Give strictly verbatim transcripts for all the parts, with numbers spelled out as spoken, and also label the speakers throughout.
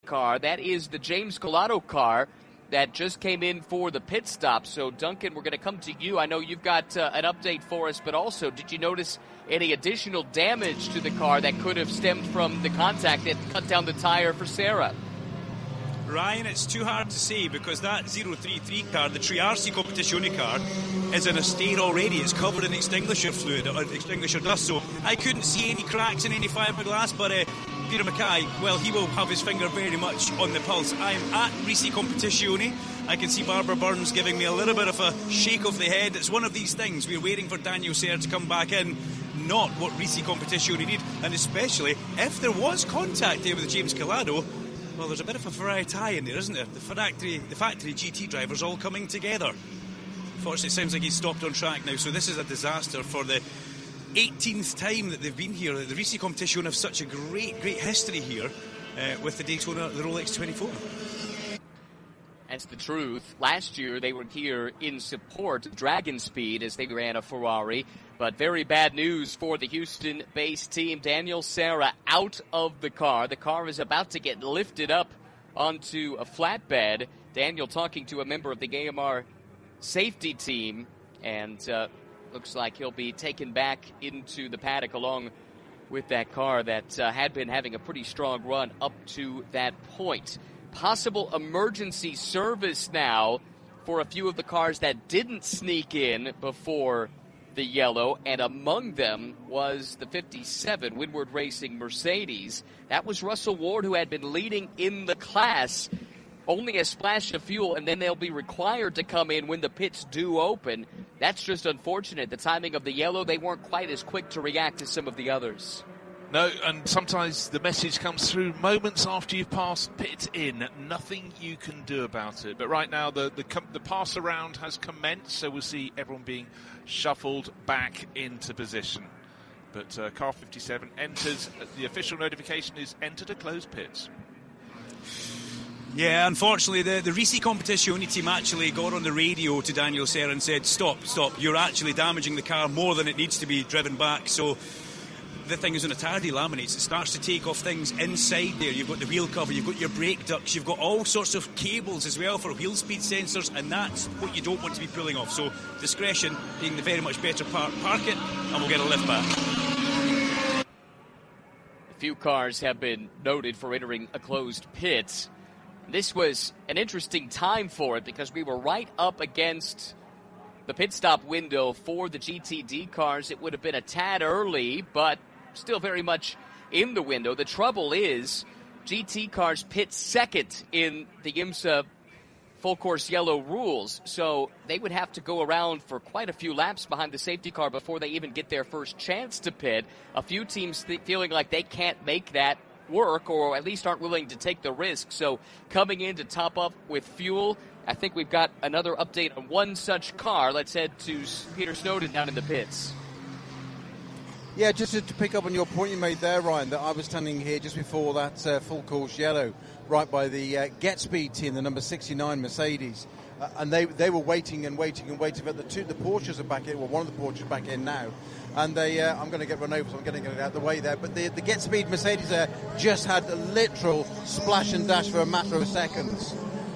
Speaker 1: car. That is the James Calado car that just came in for the pit stop. So, Duncan, we're going to come to you. I know you've got uh, an update for us, but also, did you notice any additional damage to the car that could have stemmed from the contact that cut down the tire for Sarah?
Speaker 2: Ryan, it's too hard to say because that zero three three car, the Triarci Competizione car, is in a state already. It's covered in extinguisher fluid, or extinguisher dust, so I couldn't see any cracks in any fiberglass, but uh, Peter Mackay, well, he will have his finger very much on the pulse. I'm at Risi Competizione. I can see Barbara Burns giving me a little bit of a shake of the head. It's one of these things. We're waiting for Daniel Serre to come back in. Not what Risi Competizione need, and especially if there was contact there with James Calado. Well, there's a bit of a variety in there, isn't there? The factory, the factory G T drivers all coming together. Fortunately, it sounds like he's stopped on track now, so this is a disaster for the eighteenth time that they've been here. The Risi Competizione have such a great, great history here uh, with the Daytona, the Rolex twenty-four.
Speaker 1: That's the truth. Last year, they were here in support of Dragon Speed as they ran a Ferrari. But very bad news for the Houston-based team. Daniel Serre out of the car. The car is about to get lifted up onto a flatbed. Daniel talking to a member of the A M R safety team. And uh, looks like he'll be taken back into the paddock along with that car that uh, had been having a pretty strong run up to that point. Possible emergency service now for a few of the cars that didn't sneak in before the yellow, and among them was the fifty-seven Windward Racing Mercedes. That was Russell Ward, who had been leading in the class. Only a splash of fuel, and then they'll be required to come in when the pits do open. That's just unfortunate. The timing of the yellow, they weren't quite as quick to react as some of the others.
Speaker 3: No, and sometimes the message comes through moments after you've passed pit in. Nothing you can do about it. But right now, the, the, the pass around has commenced, so we'll see everyone being shuffled back into position. But uh, car fifty-seven enters, the official notification is enter to close pits.
Speaker 2: Yeah, unfortunately, the, the Risi Competizione team actually got on the radio to Daniel Serre and said, stop, stop, you're actually damaging the car more than it needs to be driven back. So the thing is, when a tire delaminates, it starts to take off things inside there. You've got the wheel cover, you've got your brake ducts, you've got all sorts of cables as well for wheel speed sensors, and that's what you don't want to be pulling off. So discretion being the very much better part. Park it, and we'll get a lift back.
Speaker 1: A few cars have been noted for entering a closed pit. This was an interesting time for it because we were right up against the pit stop window for the G T D cars. It would have been a tad early, but still very much in the window. The trouble is G T cars pit second in the IMSA full course yellow rules, so they would have to go around for quite a few laps behind the safety car before they even get their first chance to pit. A few teams th- feeling like they can't make that work, or at least aren't willing to take the risk. So coming in to top up with fuel, I think we've got another update on one such car. Let's head to Peter Snowden down in the pits.
Speaker 4: Yeah, just to pick up on your point you made there, Ryan, that I was standing here just before that uh, full course yellow, right by the uh, Get Speed team, the number sixty-nine Mercedes, uh, and they they were waiting and waiting and waiting. But the two the Porsches are back in. Well, one of the Porsches is back in now, and they uh, I'm going to get run over, so I'm going to get it out of the way there. But the the Get Speed Mercedes there just had a literal splash and dash for a matter of seconds.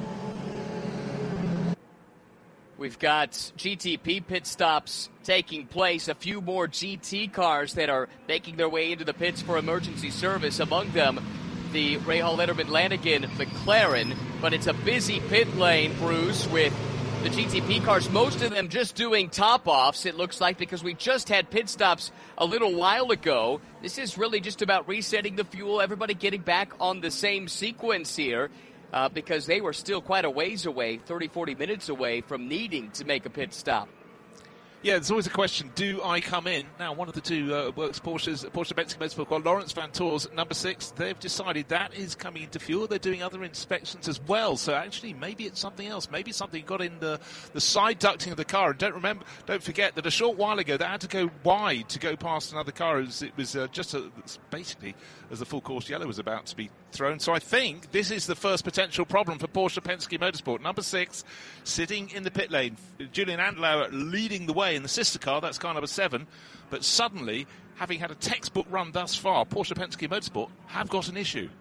Speaker 1: We've got G T P pit stops taking place. A few more G T cars that are making their way into the pits for emergency service. Among them, the Rahal Letterman Lanigan McLaren. But it's a busy pit lane, Bruce, with the G T P cars, most of them just doing top-offs, it looks like, because we just had pit stops a little while ago. This is really just about resetting the fuel, everybody getting back on the same sequence here. Uh, because they were still quite a ways away, thirty, forty minutes away from needing to make a pit stop.
Speaker 3: Yeah, there's always a question, do I come in? Now, one of the two uh, works Porsches, Porsche Penske Motorsport, called Lawrence Van Toors, number six. They've decided that is coming into fuel. They're doing other inspections as well. So actually, maybe it's something else. Maybe something got in the, the side ducting of the car. And don't remember, don't forget that a short while ago, they had to go wide to go past another car. It was, it was uh, just a, basically as the full course yellow was about to be thrown. So I think this is the first potential problem for Porsche Penske Motorsport. Number six, sitting in the pit lane. Julian Andlauer leading the way in the sister car, that's car number seven. But suddenly, having had a textbook run thus far, Porsche Penske Motorsport have got an issue.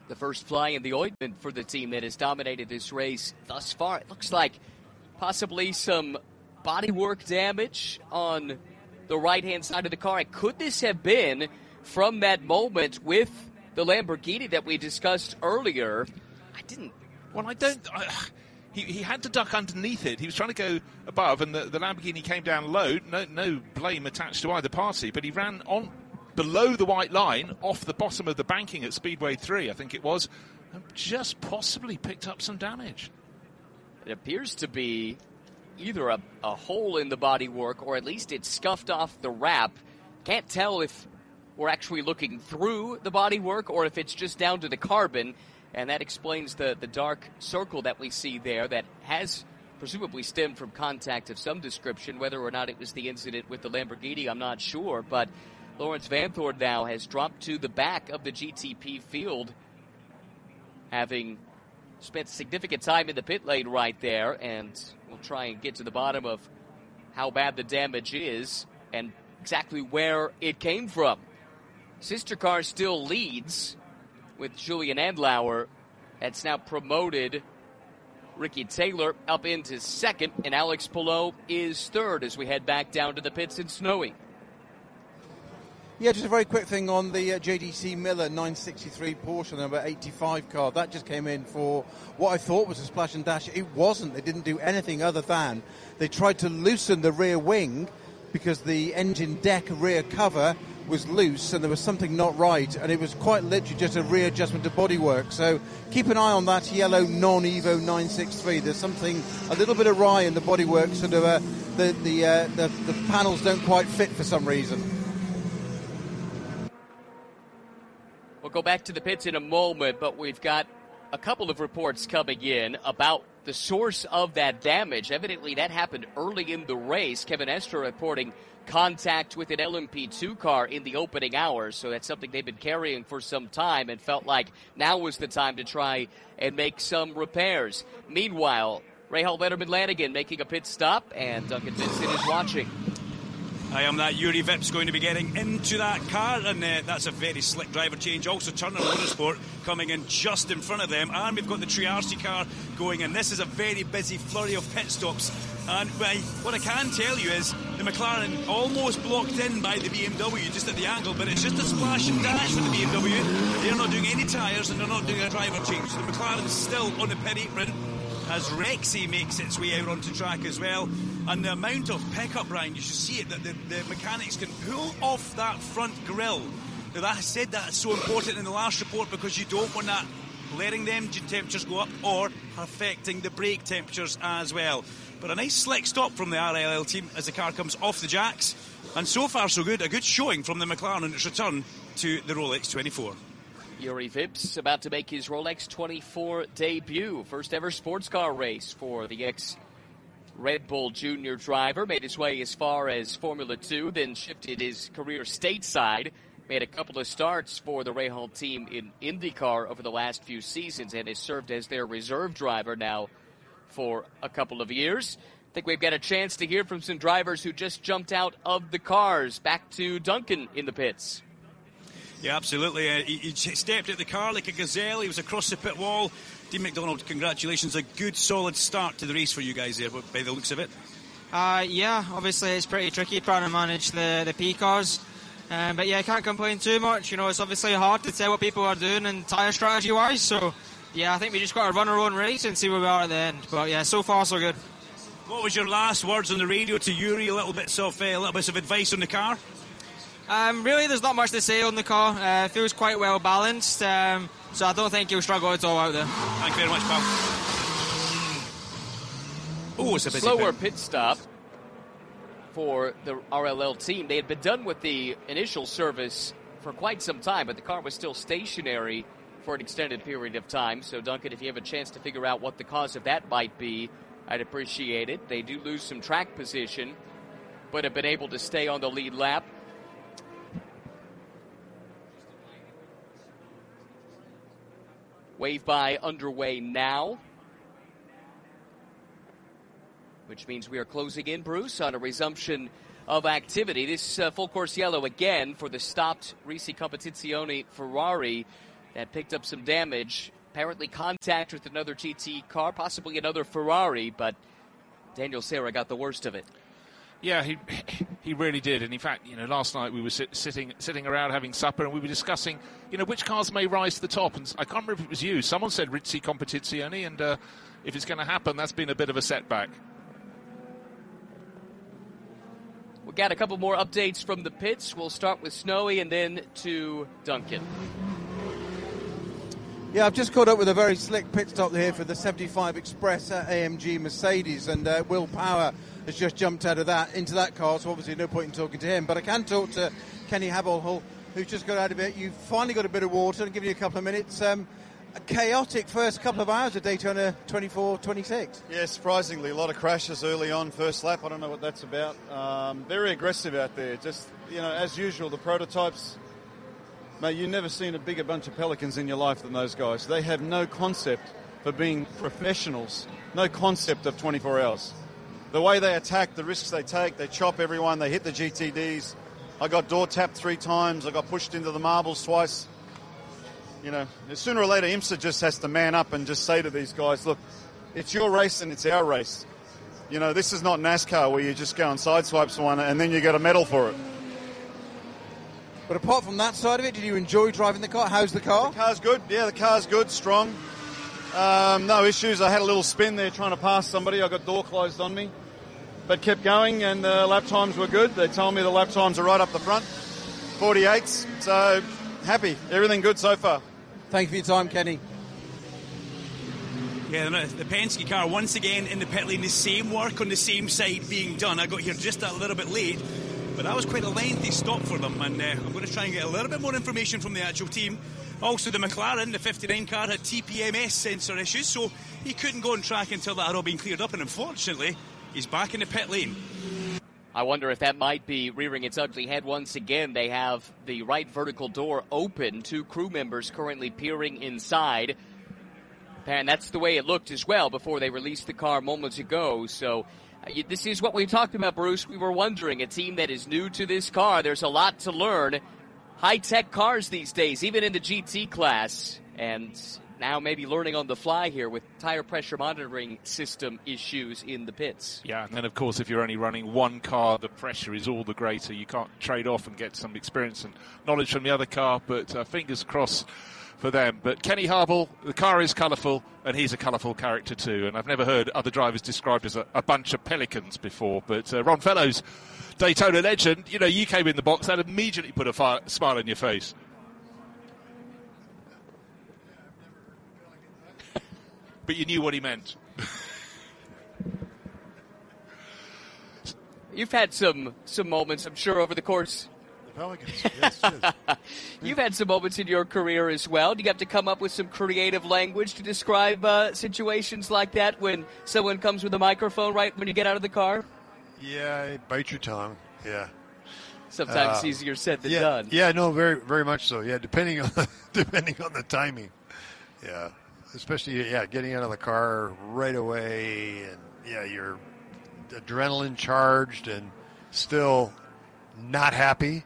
Speaker 1: the first fly in the ointment for the team that has dominated this race thus far. It looks like possibly some bodywork damage on the right-hand side of the car. And could this have been from that moment with the Lamborghini that we discussed earlier? I didn't...
Speaker 3: Well, I don't... I, he, he had to duck underneath it. He was trying to go above, and the, the Lamborghini came down low. No, no blame attached to either party, but he ran on below the white line, off the bottom of the banking at Speedway three, I think it was, and just possibly picked up some damage.
Speaker 1: It appears to be either a, a hole in the bodywork, or at least it scuffed off the wrap. Can't tell if we're actually looking through the bodywork or if it's just down to the carbon, and that explains the, the dark circle that we see there that has presumably stemmed from contact of some description. Whether or not it was the incident with the Lamborghini, I'm not sure, but Laurens Vanthoor now has dropped to the back of the G T P field, having spent significant time in the pit lane right there, and we'll try and get to the bottom of how bad the damage is and exactly where it came from. Sister car still leads with Julian Andlauer. That's now promoted Ricky Taylor up into second, and Alex Palou is third as we head back down to the pits in Snowy.
Speaker 4: Yeah, just a very quick thing on the uh, J D C Miller nine sixty-three Porsche number eighty-five car. That just came in for what I thought was a splash and dash. It wasn't. They didn't do anything other than they tried to loosen the rear wing because the engine deck rear cover was loose and there was something not right, and it was quite literally just a readjustment of bodywork. So keep an eye on that yellow non-Evo nine sixty-three. There's something a little bit awry in the bodywork. Sort of uh, the the, uh, the the panels don't quite fit for some reason.
Speaker 1: We'll go back to the pits in a moment, but we've got a couple of reports coming in about the source of that damage. Evidently, that happened early in the race. Kevin Estre reporting contact with an L M P two car in the opening hours, so that's something they've been carrying for some time and felt like now was the time to try and make some repairs. Meanwhile, Rahal Letterman-Lanigan making a pit stop, and Duncan Vincent is watching.
Speaker 2: I am that Yuri Vips going to be getting into that car, and uh, that's a very slick driver change. Also, Turner Motorsport coming in just in front of them, and we've got the Triarsi car going in. This is a very busy flurry of pit stops, and well, what I can tell you is the McLaren almost blocked in by the B M W just at the angle, but it's just a splash and dash for the B M W. They're not doing any tyres, and they're not doing a driver change. So the McLaren's still on the pit apron as Rexy makes its way out onto track as well. And the amount of pickup, Brian, you should see it, that the, the mechanics can pull off that front grille. Now, that, I said that's so important in the last report because you don't want that letting the engine temperatures go up or affecting the brake temperatures as well. But a nice slick stop from the R L L team as the car comes off the jacks. And so far, so good. A good showing from the McLaren in its return to the Rolex twenty-four.
Speaker 1: Yuri Vips about to make his Rolex twenty-four debut. First ever sports car race for the ex-Red Bull Junior driver. Made his way as far as Formula two, then shifted his career stateside. Made a couple of starts for the Rahal team in IndyCar over the last few seasons and has served as their reserve driver now for a couple of years. I think we've got a chance to hear from some drivers who just jumped out of the cars. Back to Duncan in the pits.
Speaker 2: Yeah, absolutely. Uh, he, he stepped out the car like a gazelle. He was across the pit wall. Dean McDonald, congratulations. A good, solid start to the race for you guys there, by the looks of it.
Speaker 5: Uh, yeah, obviously it's pretty tricky trying to manage the, the P cars. Um, but yeah, I can't complain too much. You know, it's obviously hard to tell what people are doing and tyre strategy-wise. So, yeah, I think we just got to run our own race and see where we are at the end. But yeah, so far so good.
Speaker 2: What was your last words on the radio to Yuri? A little bit of, uh, a little bit of advice on the car?
Speaker 5: Um, really, there's not much to say on the car. Uh, it feels quite well balanced, um, so I don't think he'll struggle at all out there.
Speaker 2: Thank you very much, pal. Oh, it's a busy
Speaker 1: slower
Speaker 2: pit.
Speaker 1: pit stop for the R L L team. They had been done with the initial service for quite some time, but the car was still stationary for an extended period of time. So, Duncan, if you have a chance to figure out what the cause of that might be, I'd appreciate it. They do lose some track position, but have been able to stay on the lead lap. Wave by underway now, which means we are closing in, Bruce, on a resumption of activity. This uh, full course yellow again for the stopped Risi Competizione Ferrari that picked up some damage. Apparently contact with another G T car, possibly another Ferrari, but Daniel Serra got the worst of it.
Speaker 3: Yeah, he he really did. And in fact, you know, last night we were sit, sitting sitting around having supper, and we were discussing, you know, which cars may rise to the top. And I can't remember if it was you. Someone said Rizzi Competizione, and uh, if it's going to happen, that's been a bit of a setback.
Speaker 1: We've got a couple more updates from the pits. We'll start with Snowy and then to Duncan.
Speaker 4: Yeah, I've just caught up with a very slick pit stop here for the seventy-five Express at A M G Mercedes, and uh, Will Power has just jumped out of that into that car, so obviously no point in talking to him. But I can talk to Kenny Habel, who's just got out of it. You've finally got a bit of water. I'll give you a couple of minutes. Um, a chaotic first couple of hours of Daytona twenty-four twenty-six.
Speaker 6: Yeah, surprisingly, a lot of crashes early on, first lap. I don't know what that's about. Um, very aggressive out there. Just, you know, as usual, the prototypes. Mate, you've never seen a bigger bunch of Pelicans in your life than those guys. They have no concept for being professionals, no concept of twenty-four hours. The way they attack, the risks they take, they chop everyone, they hit the G T Ds. I got door tapped three times, I got pushed into the marbles twice. You know, sooner or later, IMSA just has to man up and just say to these guys, look, it's your race and it's our race. You know, this is not NASCAR where you just go and sideswipe someone and then you get a medal for it.
Speaker 4: But apart from that side of it, did you enjoy driving the car? How's the car?
Speaker 6: The car's good. Yeah, the car's good, strong. Um, no issues. I had a little spin there trying to pass somebody. I got door closed on me. But kept going, and the lap times were good. They told me the lap times are right up the front. forty-eights. So, happy. Everything good so far.
Speaker 4: Thank you for your time, Kenny.
Speaker 2: Yeah, the Penske car once again in the pit lane. The same work on the same side being done. I got here just a little bit late. But that was quite a lengthy stop for them, and uh, I'm going to try and get a little bit more information from the actual team. Also, the McLaren, the fifty-nine car, had T P M S sensor issues, so he couldn't go on track until that had all been cleared up, and unfortunately, he's back in the pit lane.
Speaker 1: I wonder if that might be rearing its ugly head once again. They have the right vertical door open, two crew members currently peering inside. And that's the way it looked as well before they released the car moments ago, so... This is what we talked about, Bruce. We were wondering, a team that is new to this car, there's a lot to learn. High-tech cars these days, even in the G T class. And now maybe learning on the fly here with tire pressure monitoring system issues in the pits.
Speaker 3: Yeah, and then, of course, if you're only running one car, the pressure is all the greater. You can't trade off and get some experience and knowledge from the other car, but uh, fingers crossed for them. But Kenny Habel, the car is colourful, and he's a colourful character too. And I've never heard other drivers described as a, a bunch of pelicans before. But uh, Ron Fellows, Daytona legend, you know, you came in the box, that immediately put a fi- smile on your face. But you knew what he meant.
Speaker 1: You've had some some moments, I'm sure, over the course...
Speaker 7: Pelicans, yes, yes.
Speaker 1: You've had some moments in your career as well. Do you have to come up with some creative language to describe uh, situations like that when someone comes with a microphone right when you get out of the car?
Speaker 7: Yeah, bite your tongue. Yeah.
Speaker 1: Sometimes
Speaker 7: uh,
Speaker 1: easier said than
Speaker 7: yeah,
Speaker 1: done.
Speaker 7: Yeah, no, very, very much so. Yeah, depending on the, depending on the timing. Yeah, especially yeah, getting out of the car right away, and yeah, you're adrenaline charged and still not happy.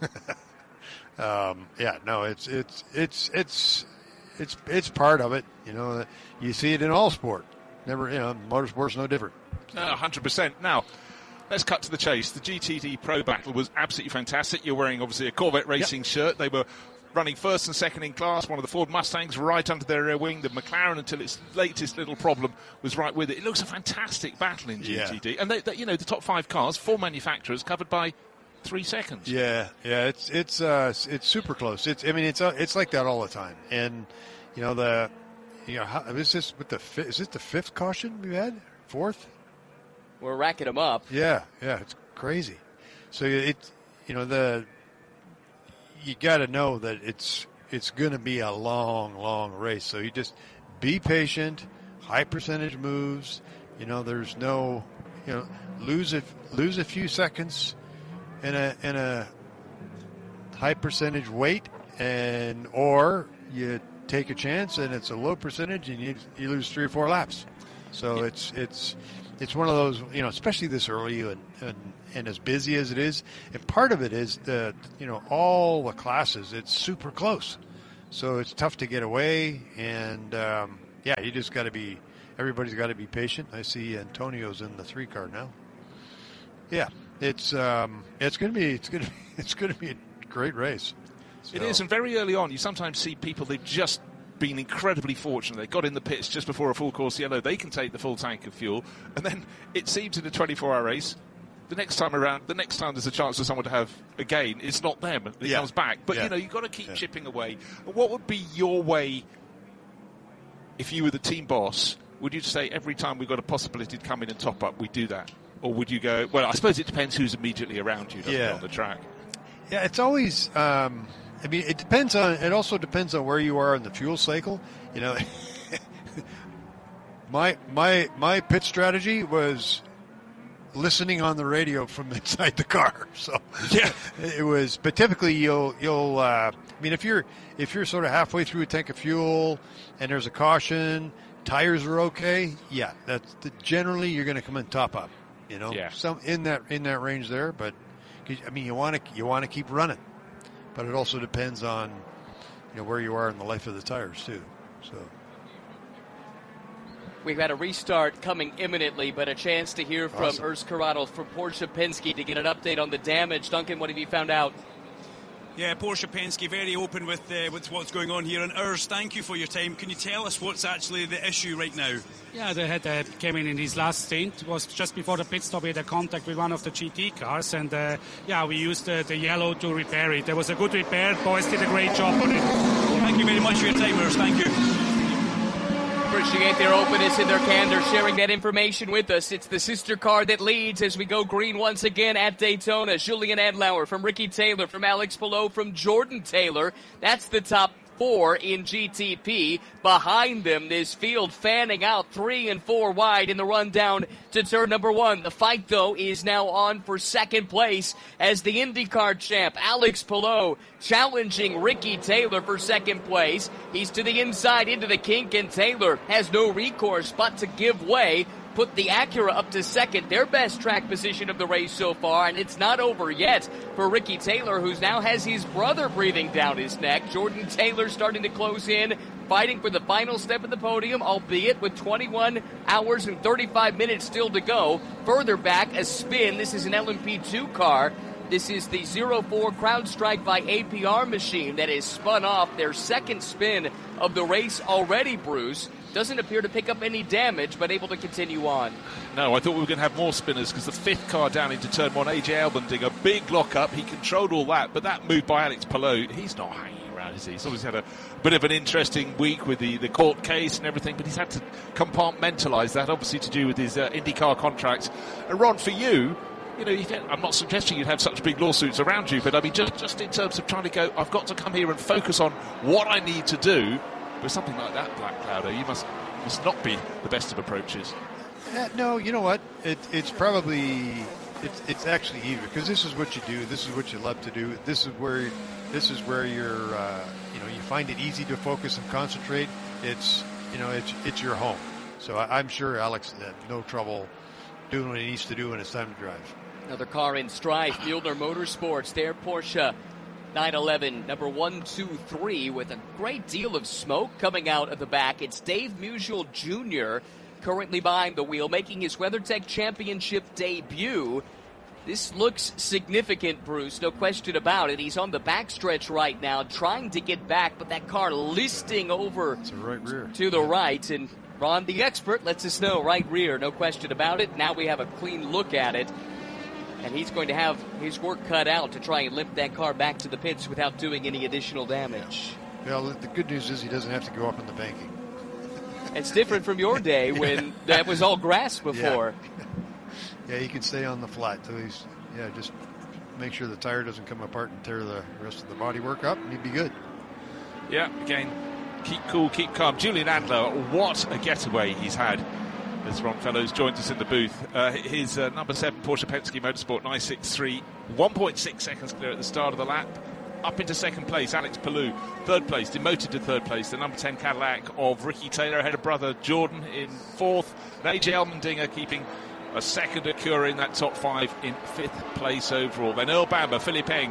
Speaker 7: um, yeah, no, it's it's it's it's it's it's part of it. You know, you see it in all sport. Never, you know, motorsport's no different.
Speaker 3: No, one hundred percent. Now, let's cut to the chase. The G T D Pro Battle was absolutely fantastic. You're wearing, obviously, a Corvette Racing yep. shirt. They were running first and second in class. One of the Ford Mustangs right under their rear wing. The McLaren, until its latest little problem, was right with it. It looks a fantastic battle in G T D. Yeah. And, they, they, you know, the top five cars, four manufacturers, covered by three seconds.
Speaker 7: Yeah, yeah, it's it's uh, it's super close. It's I mean, it's uh, it's like that all the time. And, you know, the, you know, how, is this with the fi- is this the fifth caution we've had? Fourth?
Speaker 1: We're racking them up.
Speaker 7: Yeah, yeah, it's crazy. So it, you know, the you got to know that it's it's going to be a long, long race. So you just be patient, high percentage moves. You know, there's no, you know, lose a lose a few seconds in a in a high percentage weight, and or you take a chance and it's a low percentage and you you lose three or four laps. So yeah. it's it's. It's one of those, you know, especially this early and, and, and as busy as it is. And part of it is that, you know, all the classes, it's super close. so it's tough to get away. And um, yeah, you just got to be. Everybody's got to be patient. I see Antonio's in the three car now. Yeah, it's um, it's going to be it's going to it's going to be a great race. So.
Speaker 3: It is, and very early on, you sometimes see people they've just been incredibly fortunate. They got in the pits just before a full course yellow. They can take the full tank of fuel, and then it seems in a twenty-four hour race, the next time around, the next time there's a chance for someone to have a gain, it's not them. It
Speaker 7: yeah.
Speaker 3: comes back. But
Speaker 7: yeah.
Speaker 3: you know, you've got to keep
Speaker 7: yeah.
Speaker 3: chipping away. What would be your way if you were the team boss? Would you say every time we've got a possibility to come in and top up, we do that? Or would you go, well, I suppose it depends who's immediately around you, doesn't
Speaker 7: yeah.
Speaker 3: it, on the track?
Speaker 7: Yeah, it's always, um, I mean, it depends on, it also depends on where you are in the fuel cycle. You know, my, my, my pit strategy was listening on the radio from inside the car. So
Speaker 3: yeah,
Speaker 7: it was, but typically you'll, you'll, uh, I mean, if you're, if you're sort of halfway through a tank of fuel and there's a caution, tires are okay. Yeah, that's the, generally you're going to come in top up. You know,
Speaker 3: yeah.
Speaker 7: some in that in that range there. But I mean, you want to you want to keep running, but it also depends on you know where you are in the life of the tires too. So
Speaker 1: we've had a restart coming imminently, but a chance to hear from
Speaker 7: awesome.
Speaker 1: Urs Corrado from Porsche Penske to get an update on the damage. Duncan, what have you found out?
Speaker 2: Yeah, Porsche Penske very open with uh, with what's going on here. And Urs, thank you for your time. Can you tell us what's actually the issue right now?
Speaker 8: Yeah, they had uh, came in in his last stint. It was just before the pit stop. He had a contact with one of the G T cars, and uh, yeah, we used uh, the yellow to repair it. There was a good repair. Boys did a great job on it.
Speaker 2: Thank you very much for your time, Urs. Thank you.
Speaker 1: Appreciate their openness and their candor, sharing that information with us. It's the sister car that leads as we go green once again at Daytona. Julian Adlauer from Ricky Taylor, from Alex Palou, from Jordan Taylor. That's the top four in G T P. Behind them, this field fanning out three and four wide in the run down to turn number one. The fight, though, is now on for second place as the IndyCar champ, Alex Palou, challenging Ricky Taylor for second place. He's to the inside into the kink, and Taylor has no recourse but to give way. Put the Acura up to second, their best track position of the race so far, and it's not over yet for Ricky Taylor, who now has his brother breathing down his neck. Jordan Taylor starting to close in, fighting for the final step of the podium, albeit with twenty-one hours and thirty-five minutes still to go. Further back, a spin. This is an L M P two car. This is the zero four CrowdStrike by A P R machine that is spun off, their second spin of the race already, Bruce. Doesn't appear to pick up any damage, but able to continue on.
Speaker 3: No, I thought we were going to have more spinners because the fifth car down into turn one, A J Allmendinger, a big lock-up. He controlled all that, but that move by Alex Palou, he's not hanging around, is he? He's obviously had a bit of an interesting week with the, the court case and everything, but he's had to compartmentalise that, obviously to do with his uh, IndyCar contracts. And Ron, for you, you know, you get, I'm not suggesting you'd have such big lawsuits around you, but I mean, just, just in terms of trying to go, I've got to come here and focus on what I need to do. With something like that, Black Clouder, you must must not be the best of approaches.
Speaker 7: Uh, no, you know what? It, it's probably it's it's actually easier because this is what you do. This is what you love to do. This is where this is where you're uh, you know you find it easy to focus and concentrate. It's you know it's it's your home. So I, I'm sure Alex had no trouble doing what he needs to do when it's time to drive.
Speaker 1: Another car in strife, Mueller Motorsports, their Porsche nine eleven, number one two three, with a great deal of smoke coming out of the back. It's Dave Musial Junior currently behind the wheel, making his WeatherTech Championship debut. This looks significant, Bruce, no question about it. He's on the backstretch right now, trying to get back, but that car listing over
Speaker 7: it's a right rear.
Speaker 1: to the right. And Ron, the expert, lets us know right rear, no question about it. Now we have a clean look at it. And he's going to have his work cut out to try and limp that car back to the pits without doing any additional damage.
Speaker 7: Yeah. Well, the good news is he doesn't have to go up in the banking.
Speaker 1: It's different from your day when that was all grass before.
Speaker 7: Yeah, yeah, he can stay on the flat. So he's, yeah, just make sure the tire doesn't come apart and tear the rest of the bodywork up, and he'd be good.
Speaker 3: Yeah, again, keep cool, keep calm. Julian Adler, what a getaway he's had. As Ron Fellows joins us in the booth. Uh, his uh, number seven Porsche Penske Motorsport nine sixty-three, one point six seconds clear at the start of the lap. Up into second place, Alex Palou. Third place, demoted to third place, the number ten Cadillac of Ricky Taylor, ahead of brother Jordan in fourth. And A J Allmendinger keeping a second Acura in that top five in fifth place overall. Then Earl Bamber, Philippe Eng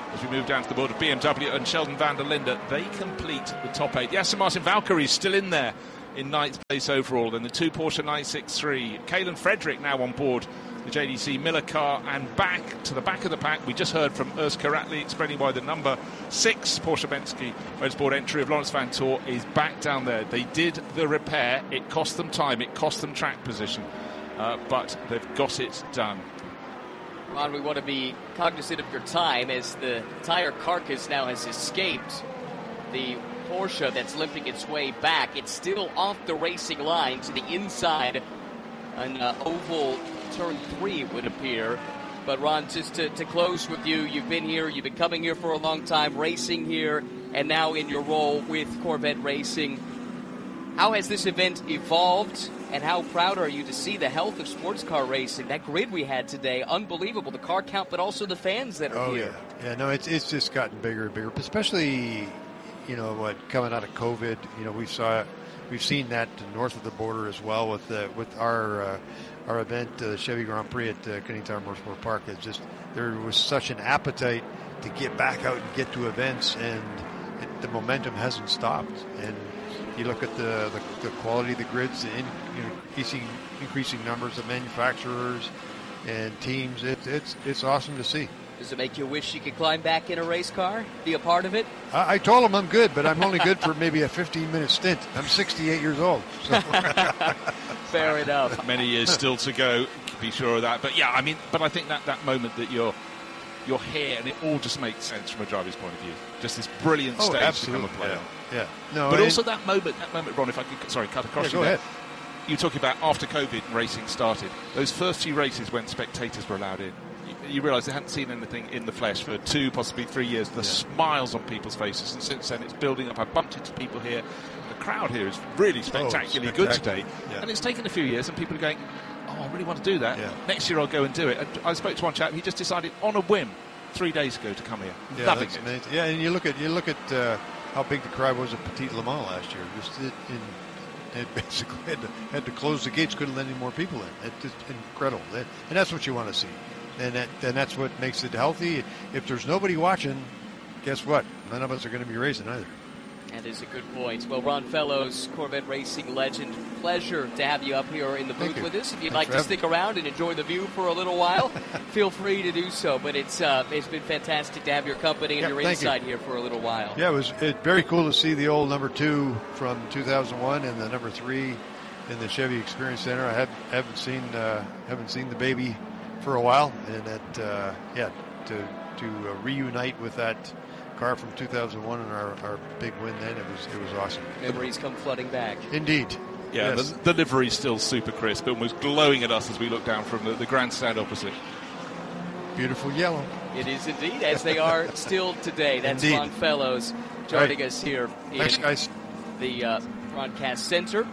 Speaker 3: as we move down to the board of B M W and Sheldon van der Linde. They complete the top eight. The Aston Martin Valkyrie is still in there in ninth place overall, and the two Porsche nine sixty-three. Kalen Frederick now on board the J D C Miller car, and back to the back of the pack. We just heard from Urs Karatli explaining why the number six Porsche Penske Motorsport entry of Lawrence Van Tor is back down there. They did the repair. It cost them time. It cost them track position, uh, but they've got it done.
Speaker 1: Ron, we want to be cognizant of your time as the tire carcass now has escaped the Porsche that's limping its way back. It's still off the racing line to the inside. An uh, oval turn three would appear. But Ron, just to, to close with you, you've been here, you've been coming here for a long time, racing here, and now in your role with Corvette Racing. How has this event evolved, and how proud are you to see the health of sports car racing? That grid we had today, unbelievable. The car count, but also the fans that are
Speaker 7: oh,
Speaker 1: here.
Speaker 7: Yeah, yeah. No, it's it's just gotten bigger and bigger, especially, you know, what coming out of COVID. You know, we saw, we've seen that north of the border as well with the with our uh, our event, uh, the Chevy Grand Prix at uh, Kenny Tower Motorsport Park. It's just there was such an appetite to get back out and get to events, and it, the momentum hasn't stopped. And you look at the, the, the quality of the grids, the in, you know, increasing, increasing numbers of manufacturers and teams. It, it's it's awesome to see.
Speaker 1: Does it make you wish you could climb back in a race car, be a part of it?
Speaker 7: I, I told him I'm good, but I'm only good for maybe a fifteen-minute stint. I'm sixty-eight years old. So.
Speaker 1: Fair enough.
Speaker 3: Many years still to go, be sure of that. But yeah, I mean, but I think that, that moment that you're you're here, and it all just makes sense from a driver's point of view. Just this brilliant
Speaker 7: oh,
Speaker 3: stage
Speaker 7: absolutely.
Speaker 3: to come and play
Speaker 7: yeah.
Speaker 3: on.
Speaker 7: Yeah. No,
Speaker 3: but
Speaker 7: I
Speaker 3: also that moment, that moment, Ron, if I could, sorry, cut across
Speaker 7: yeah,
Speaker 3: you
Speaker 7: go
Speaker 3: there.
Speaker 7: ahead.
Speaker 3: You're talking about after COVID racing started. Those first few races when spectators were allowed in, you, you realise they hadn't seen anything in the flesh for two, possibly three years. The yeah. smiles on people's faces, and since then it's building up. I bumped into people here. The crowd here is really spectacularly
Speaker 7: oh,
Speaker 3: good today,
Speaker 7: yeah.
Speaker 3: and it's taken a few years, and people are going, "Oh, I really want to do that.
Speaker 7: Yeah.
Speaker 3: Next year I'll go and do it." And I spoke to one chap. He just decided on a whim three days ago to come here.
Speaker 7: Yeah,
Speaker 3: Loving
Speaker 7: that's
Speaker 3: it.
Speaker 7: amazing. Yeah, and you look at you look at uh, how big the crowd was at Petit Le Mans last year. Just in, it basically had to, had to close the gates, couldn't let any more people in. It's just incredible, and that's what you want to see, and that, and that's what makes it healthy. If there's nobody watching, guess what? None of us are going to be racing either.
Speaker 1: That is a good point. Well, Ron Fellows, Corvette racing legend, pleasure to have you up here in the booth with us. If you'd
Speaker 7: Thanks
Speaker 1: like to stick around and enjoy the view for a little while, feel free to do so. But it's uh, it's been fantastic to have your company and
Speaker 7: yeah,
Speaker 1: your insight you. here for a little while.
Speaker 7: Yeah, it was it, very cool to see the old number two from two thousand one and the number three in the Chevy Experience Center. I have, haven't seen uh, haven't seen the baby for a while, and that uh, yeah to to uh, reunite with that car from two thousand one and our, our big win then, it was it was awesome.
Speaker 1: Memories come flooding back.
Speaker 7: Indeed.
Speaker 3: Yeah,
Speaker 7: yes.
Speaker 3: the, the livery's still super crisp, almost glowing at us as we look down from the, the grandstand opposite.
Speaker 7: Beautiful yellow.
Speaker 1: It is indeed, as they are still today. That's
Speaker 7: Indeed.
Speaker 1: Ron Fellows joining
Speaker 7: right.
Speaker 1: us here in
Speaker 7: Thanks, guys.
Speaker 1: the uh, broadcast center.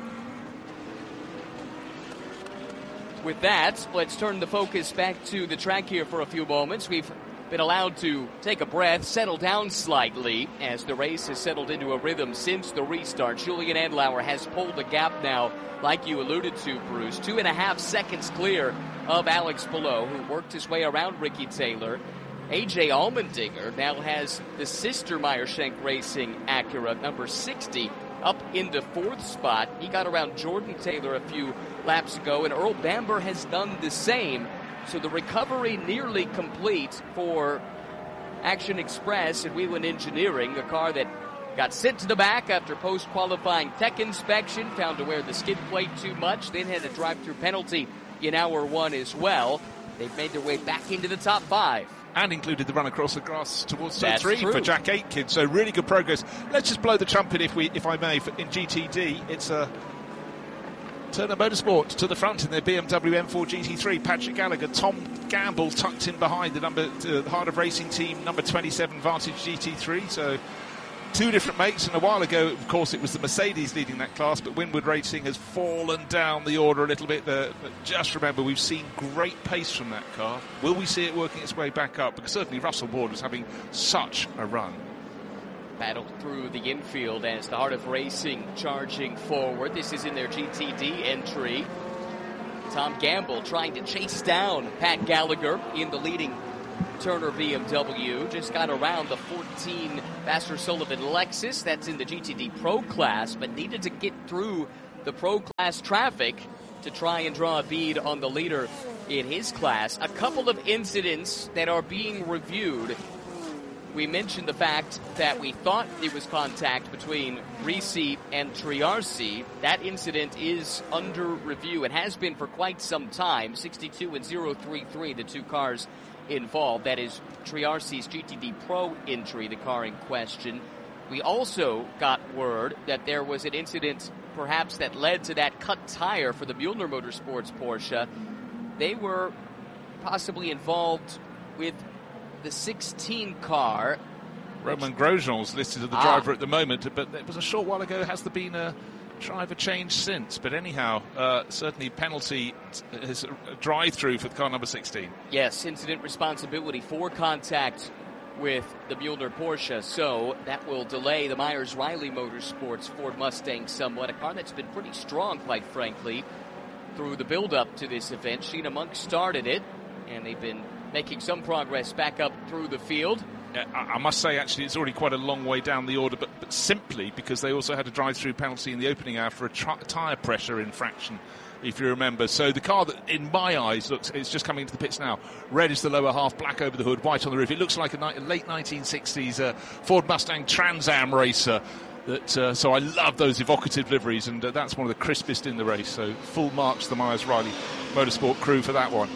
Speaker 1: With that, let's turn the focus back to the track here for a few moments. We've been allowed to take a breath, settle down slightly as the race has settled into a rhythm since the restart. Julian Andlauer has pulled the gap now, like you alluded to, Bruce. Two and a half seconds clear of Alex Palou, who worked his way around Ricky Taylor. A J Allmendinger now has the sister Meyershank Racing Acura, number sixty, up into fourth spot. He got around Jordan Taylor a few laps ago, and Earl Bamber has done the same. So the recovery nearly complete for Action Express and Whelen Engineering, a car that got sent to the back after post-qualifying tech inspection, found to wear the skid plate too much, then had a drive-through penalty in hour one as well. They've made their way back into the top five.
Speaker 3: And included the run across the grass towards turn
Speaker 1: That's
Speaker 3: three
Speaker 1: true.
Speaker 3: for Jack Aitken. So really good progress. Let's just blow the trumpet, if we, if I may, for, in G T D. It's a Turner Motorsport to the front in their B M W M four G T three. Patrick Gallagher, Tom Gamble tucked in behind the number uh, the Heart of Racing team, number twenty-seven Vantage G T three. So two different makes, and a while ago, of course, it was the Mercedes leading that class, but Winwood Racing has fallen down the order a little bit. But just remember, we've seen great pace from that car. Will we see it working its way back up? Because certainly Russell Ward was having such a run.
Speaker 1: Battle through the infield as the Heart of Racing charging forward. This is in their G T D entry. Tom Gamble trying to chase down Pat Gallagher in the leading Turner B M W just got around the fourteen Vassar Sullivan Lexus. That's in the G T D Pro class, but needed to get through the Pro class traffic to try and draw a bead on the leader in his class. A couple of incidents that are being reviewed. We mentioned the fact that we thought it was contact between Risi and Triarsi. That incident is under review. It has been for quite some time. sixty-two and zero three three, the two cars involved. That is Triarsi's G T D Pro entry, the car in question. We also got word that there was an incident perhaps that led to that cut tire for the Mueller Motorsports Porsche. They were possibly involved with the sixteen car.
Speaker 3: Roman Grosjean's listed as the
Speaker 1: ah.
Speaker 3: driver at the moment, but it was a short while ago. Has there been a driver change since? But anyhow, uh, certainly penalty is a drive-through for the car number sixteen.
Speaker 1: Yes, incident responsibility for contact with the Mueller Porsche, so that will delay the Myers-Riley Motorsports Ford Mustang somewhat, a car that's been pretty strong, quite frankly, through the build-up to this event. Sheena Monk started it, and they've been making some progress back up through the field.
Speaker 3: Yeah, I, I must say, actually, it's already quite a long way down the order, but, but simply because they also had a drive-through penalty in the opening hour for a tri- tyre pressure infraction, if you remember. So the car that, in my eyes, looks, it's just coming into the pits now. Red is the lower half, black over the hood, white on the roof. It looks like a ni- late nineteen sixties uh, Ford Mustang Trans Am racer. That, uh, so I love those evocative liveries, and uh, that's one of the crispest in the race. So full marks to the Myers-Riley Motorsport crew for that one.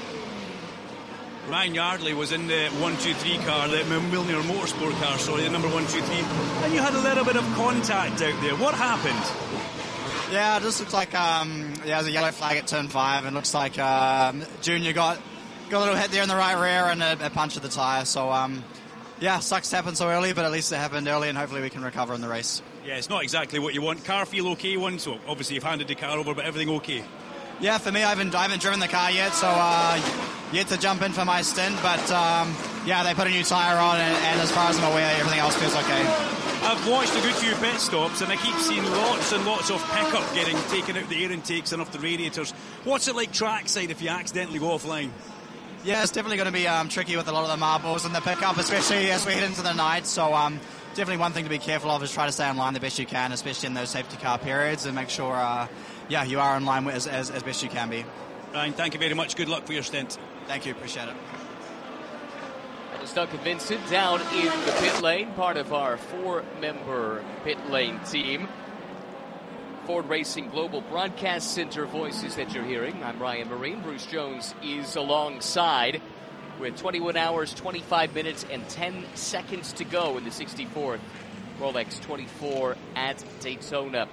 Speaker 2: Ryan Yardley was in the one two three car, the Milner Motorsport car, sorry, the number one two three, and you had a little bit of contact out there. What happened?
Speaker 5: Yeah, it just looks like um, yeah, there's a yellow flag at turn five, and looks like um, Junior got got a little hit there in the right rear and a, a punch at the tyre. So um, yeah, sucks to happen so early, but at least it happened early, and hopefully we can recover in the race.
Speaker 2: Yeah, it's not exactly what you want. Car feel okay one, so obviously you've handed the car over, but everything okay?
Speaker 5: Yeah, for me, I haven't, I haven't driven the car yet, so uh, yet to jump in for my stint. But um, yeah, they put a new tyre on, and, and as far as I'm aware, everything else feels okay.
Speaker 2: I've watched a good few pit stops, and I keep seeing lots and lots of pickup getting taken out the air intakes and off the radiators. What's it like trackside if you accidentally go offline?
Speaker 5: Yeah, it's definitely going to be um, tricky with a lot of the marbles and the pickup, especially as we head into the night. So um, definitely one thing to be careful of is try to stay in line the best you can, especially in those safety car periods, and make sure, uh, yeah, you are in line with, as, as, as best you can be.
Speaker 2: Ryan, thank you very much. Good luck for your stint.
Speaker 5: Thank you. Appreciate it.
Speaker 1: That was Duncan Vincent down in the pit lane, part of our four-member pit lane team. Ford Racing Global Broadcast Center voices that you're hearing. I'm Ryan Marine. Bruce Jones is alongside with twenty-one hours, twenty-five minutes, and ten seconds to go in the sixty-fourth Rolex twenty-four at Daytona.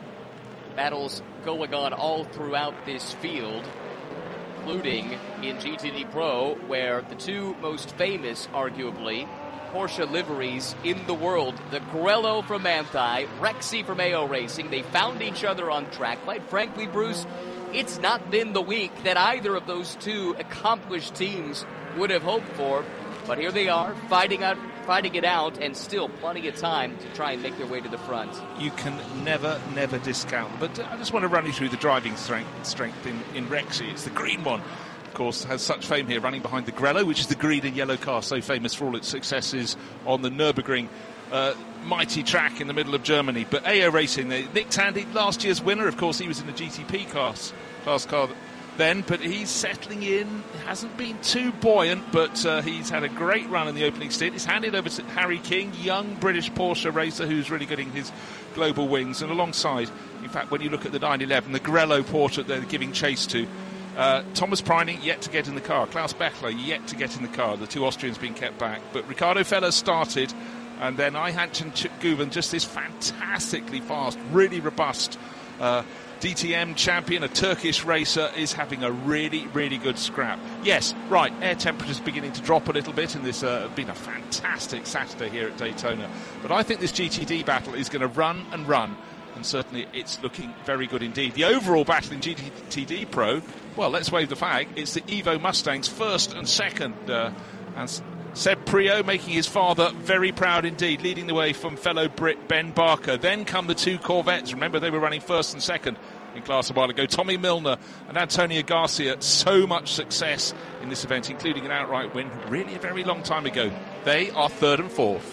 Speaker 1: Battles going on all throughout this field, including in G T D Pro, where the two most famous, arguably, Porsche liveries in the world, the Grello from Manthey, Rexy from A O Racing, they found each other on track. Quite frankly, Bruce, it's not been the week that either of those two accomplished teams would have hoped for, but here they are, fighting out, fighting it out, and still plenty of time to try and make their way to the front.
Speaker 3: You can never, never discount. But I just want to run you through the driving strength, strength in, in Rexy. It's the green one. Of course, has such fame here, running behind the Grello, which is the green and yellow car, so famous for all its successes on the Nürburgring, uh, mighty track in the middle of Germany. But A O Racing, they, Nick Tandy, last year's winner, of course, he was in the G T P class, class car then, but he's settling in. Hasn't been too buoyant, but uh, he's had a great run in the opening stint. He's handed over to Harry King, young British Porsche racer who's really getting his global wings. And alongside, in fact, when you look at the nine eleven, the Grello Porsche they're giving chase to, Uh, Thomas Preining yet to get in the car. Klaus Bechler yet to get in the car. The two Austrians being kept back. But Ricardo Feller started, and then Ayhancan Guven, just this fantastically fast, really robust uh, D T M champion, a Turkish racer, is having a really, really good scrap. Yes, right, air temperatures beginning to drop a little bit, and this has uh, been a fantastic Saturday here at Daytona. But I think this G T D battle is going to run and run, and certainly it's looking very good indeed. The overall battle in G T D Pro, well, let's wave the flag. It's the Evo Mustangs first and second. Uh, and Seb Prio making his father very proud indeed, leading the way from fellow Brit Ben Barker. Then come the two Corvettes. Remember, they were running first and second. in class a while ago. Tommy Milner and Antonio Garcia, so much success in this event, including an outright win really a very long time ago. They are third and fourth.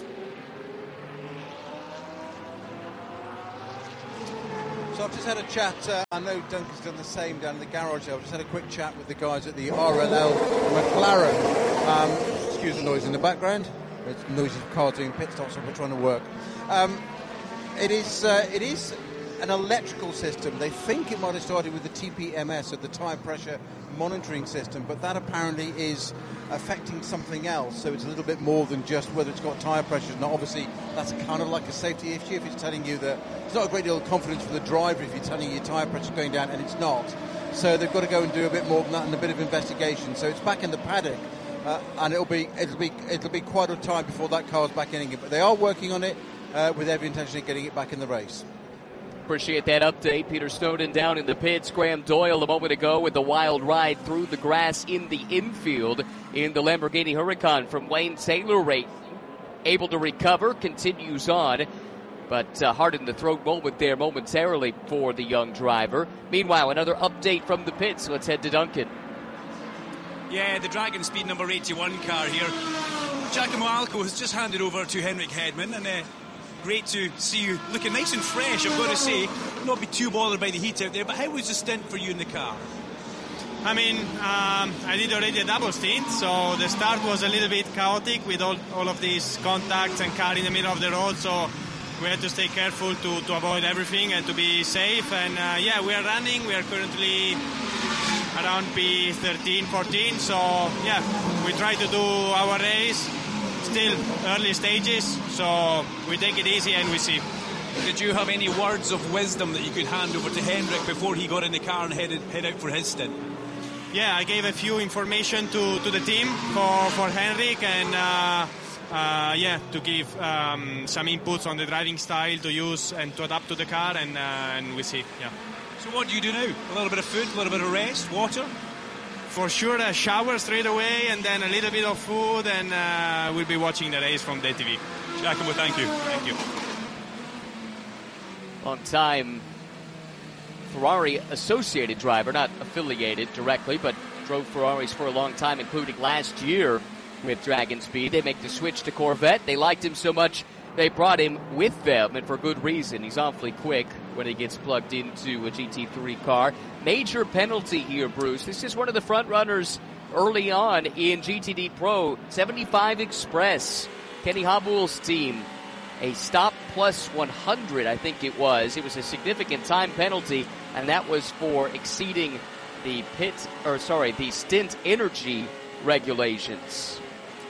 Speaker 4: So I've just had a chat, uh, I know Duncan's done the same down in the garage. I've just had a quick chat with the guys at the R L L McLaren. Um, excuse the noise in the background. It's noisy car doing pit stops, so we're trying to work. Um, it is uh, it is an electrical system. They think it might have started with the T P M S, or the tyre pressure monitoring system, but that apparently is affecting something else. So it's a little bit more than just whether it's got tyre pressure. Now, obviously, that's kind of like a safety issue if it's telling you that it's not a great deal of confidence for the driver if you're telling you your tyre pressure is going down and it's not. So they've got to go and do a bit more than that and a bit of investigation. So it's back in the paddock, uh, and it'll be it'll be it'll be quite a time before that car's back in again. But they are working on it uh, with every intention of getting it back in the race.
Speaker 1: Appreciate that update. Peter Snowden down in the pits. Graham Doyle a moment ago with the wild ride through the grass in the infield in the Lamborghini Huracan from Wayne Taylor Racing. Able to recover, continues on, but uh, hard in the throat moment there momentarily for the young driver. Meanwhile, another update from the pits. Let's head to Duncan.
Speaker 2: Yeah, the Dragon Speed number eighty-one car here. Giacomo Alco has just handed over to Henrik Hedman, and uh, great to see you looking nice and fresh, I've got to say. Not be too bothered by the heat out there, but how was the stint for you in the car?
Speaker 5: I mean, um, I did already a double stint, so the start was a little bit chaotic with all, all of these contacts and car in the middle of the road, so we had to stay careful to, to avoid everything and to be safe. And uh, yeah, we are running, we are currently around P thirteen, fourteen, so yeah, we try to do our race. Still early stages, so we take it easy and we see.
Speaker 2: Did you have any words of wisdom that you could hand over to Henrik before he got in the car and headed head out for his stint?
Speaker 5: Yeah, I gave a few information to, to the team for, for Henrik, and uh, uh, yeah, to give um, some inputs on the driving style to use and to adapt to the car, and, uh, and we see, yeah.
Speaker 2: So what do you do now? A little bit of food, a little bit of rest, water?
Speaker 5: For sure, a shower straight away, and then a little bit of food, and uh, we'll be watching the race from the T V.
Speaker 2: Giacomo, thank you. Thank you.
Speaker 1: Long time Ferrari associated driver, not affiliated directly, but drove Ferraris for a long time, including last year with Dragon Speed. They make the switch to Corvette. They liked him so much they brought him with them, and for good reason. He's awfully quick when he gets plugged into a G T three car. Major penalty here, Bruce. This is one of the front runners early on in G T D Pro. seventy-five Express, Kenny Habul's team. A stop plus one hundred, I think it was. It was a significant time penalty, and that was for exceeding the pit, or sorry, the stint energy regulations.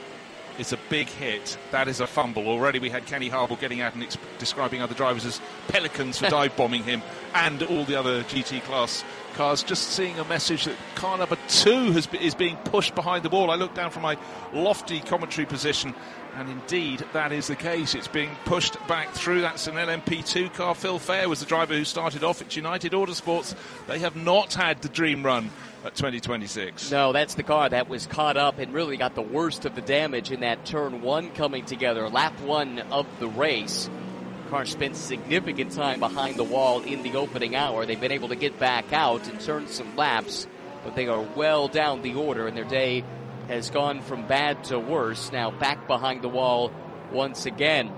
Speaker 3: It's a big hit. That is a fumble. Already we had Kenny Habul getting out and exp- describing other drivers as pelicans for dive bombing him, and all the other G T class cars. Just seeing a message that car number two has be- is being pushed behind the wall. I looked down from my lofty commentary position, and indeed that is the case. It's being pushed back through. That's an L M P two car. Phil Fair was the driver who started off at United Autosports. They have not had the dream run at twenty twenty-six.
Speaker 1: No, that's the car that was caught up and really got the worst of the damage in that turn one coming together, lap one of the race. The car spent significant time behind the wall in the opening hour. They've been able to get back out and turn some laps, but they are well down the order, and their day has gone from bad to worse. Now back behind the wall once again.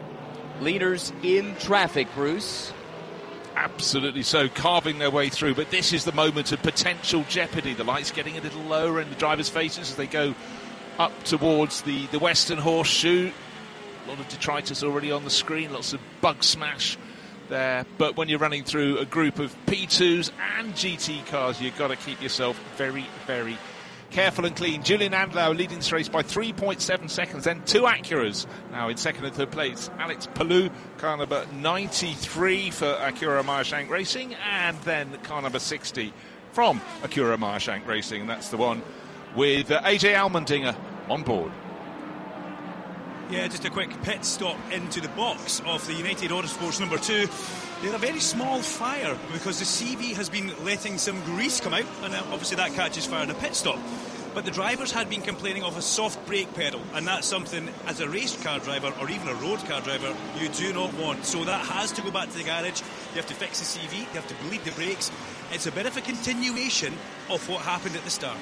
Speaker 1: Leaders in traffic, Bruce.
Speaker 3: Absolutely so, carving their way through, but this is the moment of potential jeopardy. The lights getting a little lower in the drivers' faces as they go up towards the, the Western Horseshoe. A lot of detritus already on the screen, lots of bug smash there, but when you're running through a group of P twos and G T cars, you've got to keep yourself very, very careful and clean. Julian Andlau leading this race by three point seven seconds. Then two Acuras now in second and third place. Alex Palou, car number ninety-three for Acura Meyershank Racing, and then car number sixty from Acura Meyershank Racing. And that's the one with uh, A J Allmendinger on board.
Speaker 2: Yeah, just a quick pit stop into the box of the United Autosports number two. They had a very small fire because the C V has been letting some grease come out, and obviously that catches fire in a pit stop. but the drivers had been complaining of a soft brake pedal, and that's something, as a race car driver or even a road car driver, you do not want. So that has to go back to the garage. You have to fix the C V, you have to bleed the brakes. It's a bit of a continuation of what happened at the start.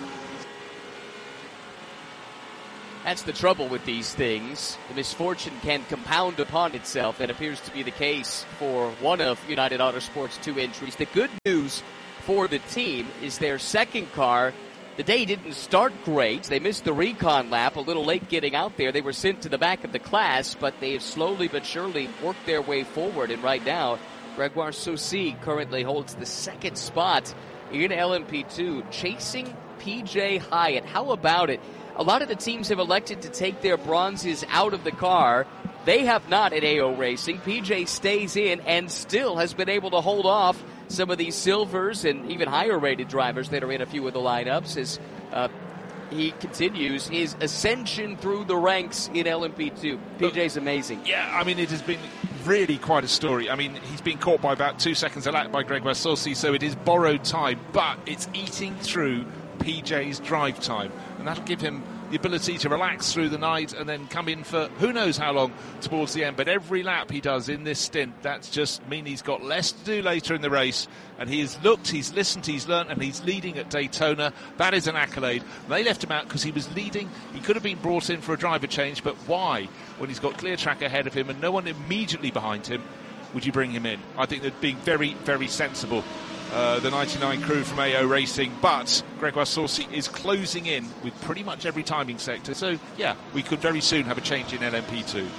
Speaker 1: That's the trouble with these things. The misfortune can compound upon itself. That appears to be the case for one of United Autosport's two entries. The good news for the team is their second car. The day didn't start great. They missed the recon lap, a little late getting out there. They were sent to the back of the class, but they have slowly but surely worked their way forward. And right now, Gregoire Saucy currently holds the second spot in L M P two, chasing P J Hyatt. How about it? A lot of the teams have elected to take their bronzes out of the car. They have not at A O Racing. P J stays in and still has been able to hold off some of these silvers and even higher-rated drivers that are in a few of the lineups as uh, he continues his ascension through the ranks in L M P two. P J's amazing.
Speaker 3: Yeah, I mean, it has been really quite a story. I mean, he's been caught by about two seconds a lap by Gregoire Saucy, so it is borrowed time, but it's eating through P J's drive time, and that'll give him the ability to relax through the night and then come in for who knows how long towards the end. But every lap he does in this stint, that's just mean he's got less to do later in the race, and he has looked, he's listened, he's learnt, and he's leading at Daytona. That is an accolade. They left him out because he was leading. He could have been brought in for a driver change, but why, when he's got clear track ahead of him and no one immediately behind him, would you bring him in? I think they're being very, very sensible. Uh, the ninety-nine crew from A O Racing, but Gregoire Saucy is closing in with pretty much every timing sector. So, yeah, we could very soon have a change in L M P two.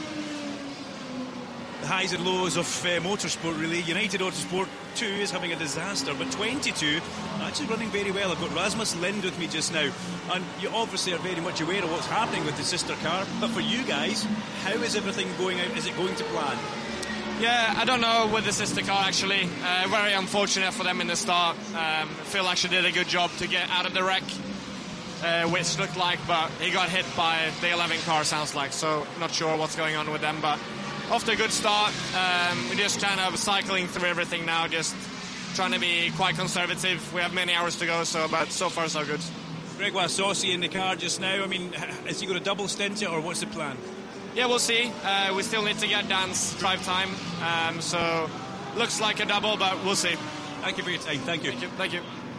Speaker 2: The highs and lows of uh, motorsport, really. United Autosport two is having a disaster, but twenty-two actually running very well. I've got Rasmus Lind with me just now, and you obviously are very much aware of what's happening with the sister car. But for you guys, how is everything going out? Is it going to plan?
Speaker 5: Yeah, I don't know with the sister car actually. Uh, very unfortunate for them in the start. Um, Phil actually did a good job to get out of the wreck, uh, which looked like, but he got hit by the eleven car, sounds like. So not sure what's going on with them, but off to a good start. Um, we're just kind of cycling through everything now, just trying to be quite conservative. We have many hours to go, so but so far so good.
Speaker 2: Gregoire Saucy in the car just now. I mean, is he going to double stint it, or what's the plan?
Speaker 5: Yeah, we'll see. Uh, we still need to get Dan's drive time, um, so looks like a double, but we'll see.
Speaker 2: Thank you for your time. Thank you.
Speaker 5: Thank you. Thank you.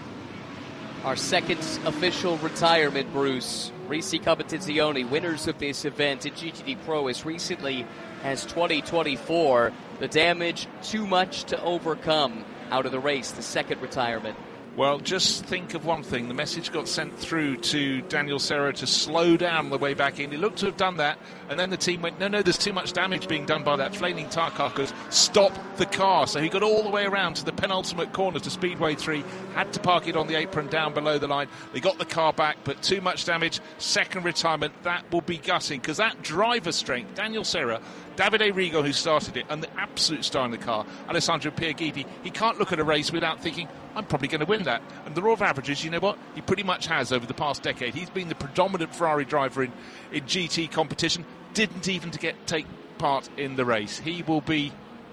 Speaker 1: Our second official retirement, Bruce. Risi Competizione, winners of this event in G T D Pro as recently as twenty twenty-four. The damage, too much to overcome out of the race, the second retirement.
Speaker 3: Well, just think of one thing. The message got sent through to Daniel Serra to slow down the way back in. He looked to have done that, and then the team went, no, no, there's too much damage being done by that flaming tire carcass. Stop the car. So he got all the way around to the penultimate corner to Speedway three, had to park it on the apron down below the line. They got the car back, but too much damage. Second retirement, that will be gutting, because that driver strength, Daniel Serra, Davide Rigo, who started it, and the absolute star in the car, Alessandro Pierguidi, he can't look at a race without thinking, I'm probably going to win that. And the law of averages, you know what? He pretty much has over the past decade. He's been the predominant Ferrari driver in, in G T competition, didn't even to get take part in the race. He will be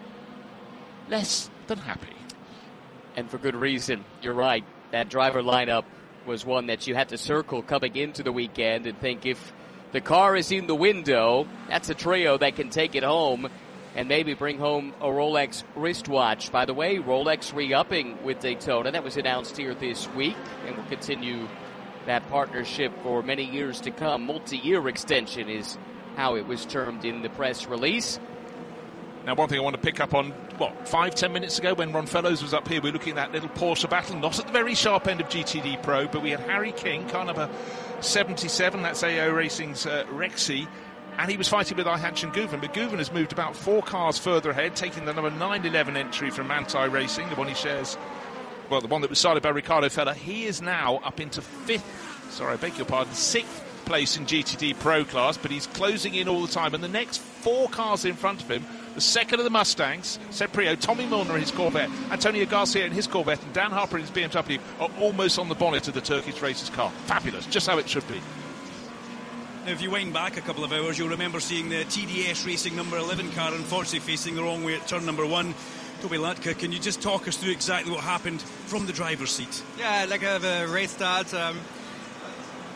Speaker 3: less than happy.
Speaker 1: And for good reason. You're right. That driver lineup was one that you had to circle coming into the weekend and think, if the car is in the window, that's a trio that can take it home and maybe bring home a Rolex wristwatch. By the way, Rolex re-upping with Daytona. That was announced here this week, and will continue that partnership for many years to come. Multi-year extension is how it was termed in the press release.
Speaker 3: Now, one thing I want to pick up on, what, five, ten minutes ago when Ron Fellows was up here, we were looking at that little Porsche battle, not at the very sharp end of G T D Pro, but we had Harry King, car number seventy-seven, that's A O Racing's uh, Rexy, and he was fighting with Ayhancan Guven, but Guven has moved about four cars further ahead, taking the number nine eleven entry from Manthey Racing, the one he shares, well, the one that was started by Ricardo Feller. He is now up into fifth, sorry, I beg your pardon, sixth place in G T D Pro class, but he's closing in all the time, and the next four cars in front of him, the second of the Mustangs, Seb Priaulx, Tommy Milner in his Corvette, Antonio Garcia in his Corvette, and Dan Harper in his B M W are almost on the bonnet of the Turkish Racers car. Fabulous, just how it should be.
Speaker 2: Now, if you wind back a couple of hours, you'll remember seeing the T D S Racing number eleven car unfortunately facing the wrong way at turn number one. Toby Latka, can you just talk us through exactly what happened from the driver's seat?
Speaker 9: Yeah, like a, a race start. Um,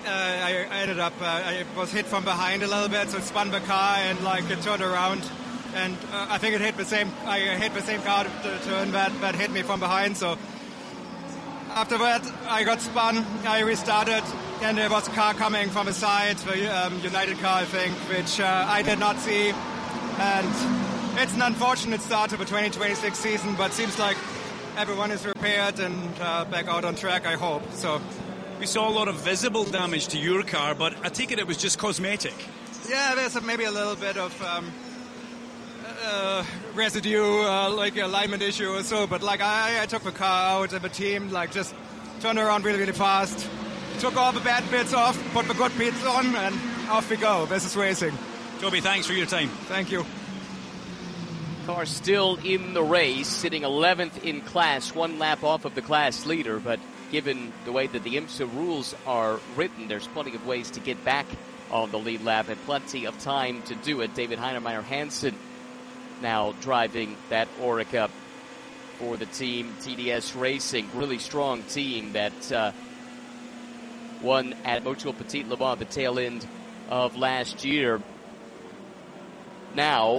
Speaker 5: uh, I, I ended up, uh, I was hit from behind a little bit, so it spun the car and like it turned around. And uh, I think it hit the same, I hit the same car to turn that, that hit me from behind. So after that, I got spun, I restarted, and there was a car coming from the side, the um, United car, I think, which uh, I did not see. And it's an unfortunate start to the twenty twenty-six season, but seems like everyone is repaired and uh, back out on track, I hope. So
Speaker 2: we saw a lot of visible damage to your car, but I take it it was just cosmetic.
Speaker 5: Yeah, there's a, maybe a little bit of um, uh, residue, uh, like alignment issue or so, but like I, I took the car out and the team like just turned around really, really fast, took all the bad bits off, put the good bits on, and off we go. This is racing.
Speaker 2: Joby, thanks for your time.
Speaker 5: Thank you.
Speaker 1: Car still in the race, sitting eleventh in class, one lap off of the class leader, but given the way that the IMSA rules are written, there's plenty of ways to get back on the lead lap and plenty of time to do it. David Heinemeier Hansen now driving that Oreca for the team T D S Racing. Really strong team that uh, won at Motul Petit Le Mans at the tail end of last year. Now,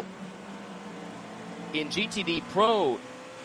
Speaker 1: in G T D Pro,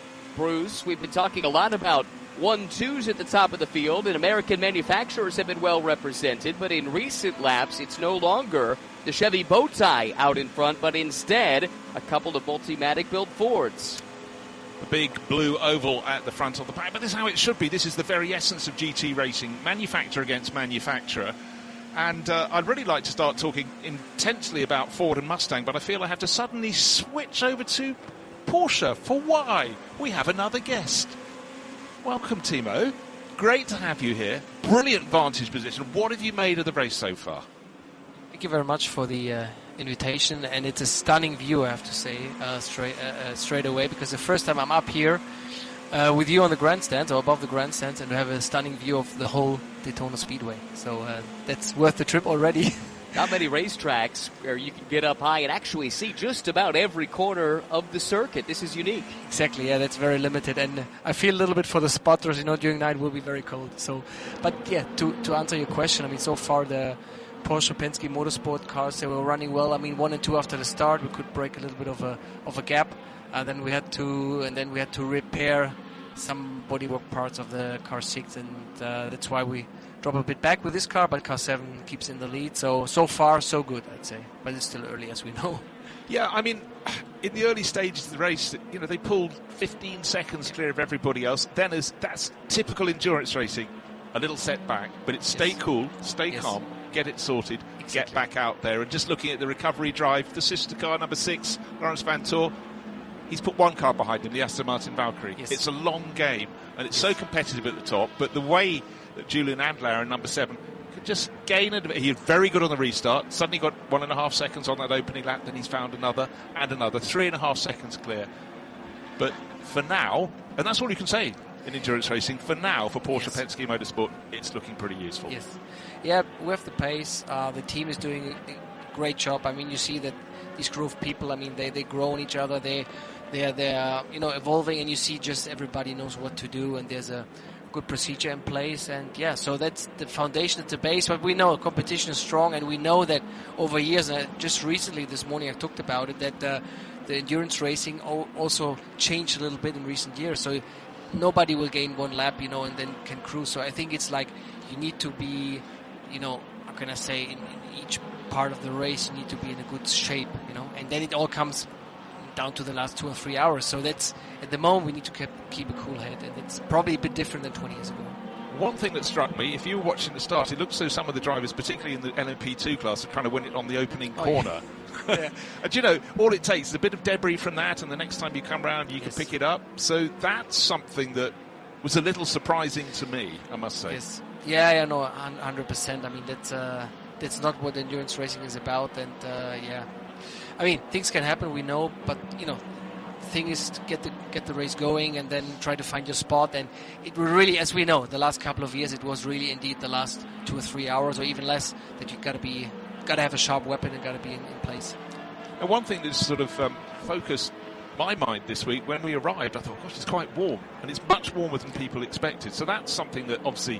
Speaker 1: Bruce, we've been talking a lot about one-twos at the top of the field, and American manufacturers have been well represented, but in recent laps, it's no longer the Chevy Bowtie out in front, but instead a couple of Multimatic-built Fords.
Speaker 3: The big blue oval at the front of the pack, but this is how it should be. This is the very essence of G T racing, manufacturer against manufacturer. And uh, I'd really like to start talking intensely about Ford and Mustang, but I feel I have to suddenly switch over to Porsche. For why? We have another guest. Welcome, Timo. Great to have you here. Brilliant vantage position. What have you made of the race so far?
Speaker 9: Thank you very much for the uh, invitation, and it's a stunning view, I have to say, uh, straight uh, uh, straight away, because the first time I'm up here uh, with you on the grandstand, or above the grandstand, and we have a stunning view of the whole Daytona Speedway. So uh, that's worth the trip already.
Speaker 1: Not many racetracks where you can get up high and actually see just about every corner of the circuit. This is unique.
Speaker 9: Exactly, yeah, that's very limited. And I feel a little bit for the spotters, you know, during night will be very cold. So, but yeah, to, to answer your question, I mean, so far the Porsche Penske Motorsport cars, they were running well. I mean, one and two after the start, we could break a little bit of a of a gap. And then we had to, and then we had to repair some bodywork parts of the car six, and uh, that's why we drop a bit back with this car, but car seven keeps in the lead. So, so far, so good, I'd say. But it's still early, as we know.
Speaker 3: Yeah, I mean, in the early stages of the race, you know, they pulled fifteen seconds clear of everybody else. Then as that's typical endurance racing, a little setback, but it's stay yes. cool, stay yes. calm, get it sorted, exactly. get back out there. And just looking at the recovery drive, the sister car, number six, Lawrence Vanthoor, he's put one car behind him, the Aston Martin Valkyrie. Yes. It's a long game, and it's yes. so competitive at the top, but the way that Julian Andlauer in number seven could just gain a he was very good on the restart, suddenly got one and a half seconds on that opening lap, then he's found another and another, three and a half seconds clear. But for now, and that's all you can say in endurance racing, for now, for Porsche yes. Penske Motorsport, it's looking pretty useful.
Speaker 9: Yes. Yeah, we have the pace, uh, the team is doing a great job. I mean, you see that these group of people, I mean, they, they grow on each other, they, they are, they are, you know, evolving, and you see just everybody knows what to do, and there's a good procedure in place, and yeah, so that's the foundation, it's the base. But we know competition is strong, and we know that over years, and just recently this morning I talked about it, that uh, the endurance racing also changed a little bit in recent years. So nobody will gain one lap, you know, and then can cruise. So I think it's like you need to be, you know, how can I say, in, in each part of the race you need to be in a good shape, you know, and then it all comes down to the last two or three hours. So that's, at the moment, we need to keep, keep a cool head, and it's probably a bit different than twenty years ago.
Speaker 3: One thing that struck me, if you were watching the start, it looks as though some of the drivers, particularly in the L M P two class, are trying to win it on the opening oh, corner. Yeah. yeah. And you know, all it takes is a bit of debris from that, and the next time you come round, you yes. can pick it up. So that's something that was a little surprising to me, I must say.
Speaker 9: Yes. Yeah, yeah, no, one hundred percent. I mean, that's uh, that's not what endurance racing is about, and uh, yeah. I mean, things can happen, we know, but, you know, the thing is to get the, get the race going and then try to find your spot. And it will really, as we know, the last couple of years, it was really indeed the last two or three hours or even less that you got to be, got to have a sharp weapon and got to be in, in place.
Speaker 3: And one thing that's sort of um, focused my mind this week, when we arrived, I thought, gosh, it's quite warm. And it's much warmer than people expected. So that's something that obviously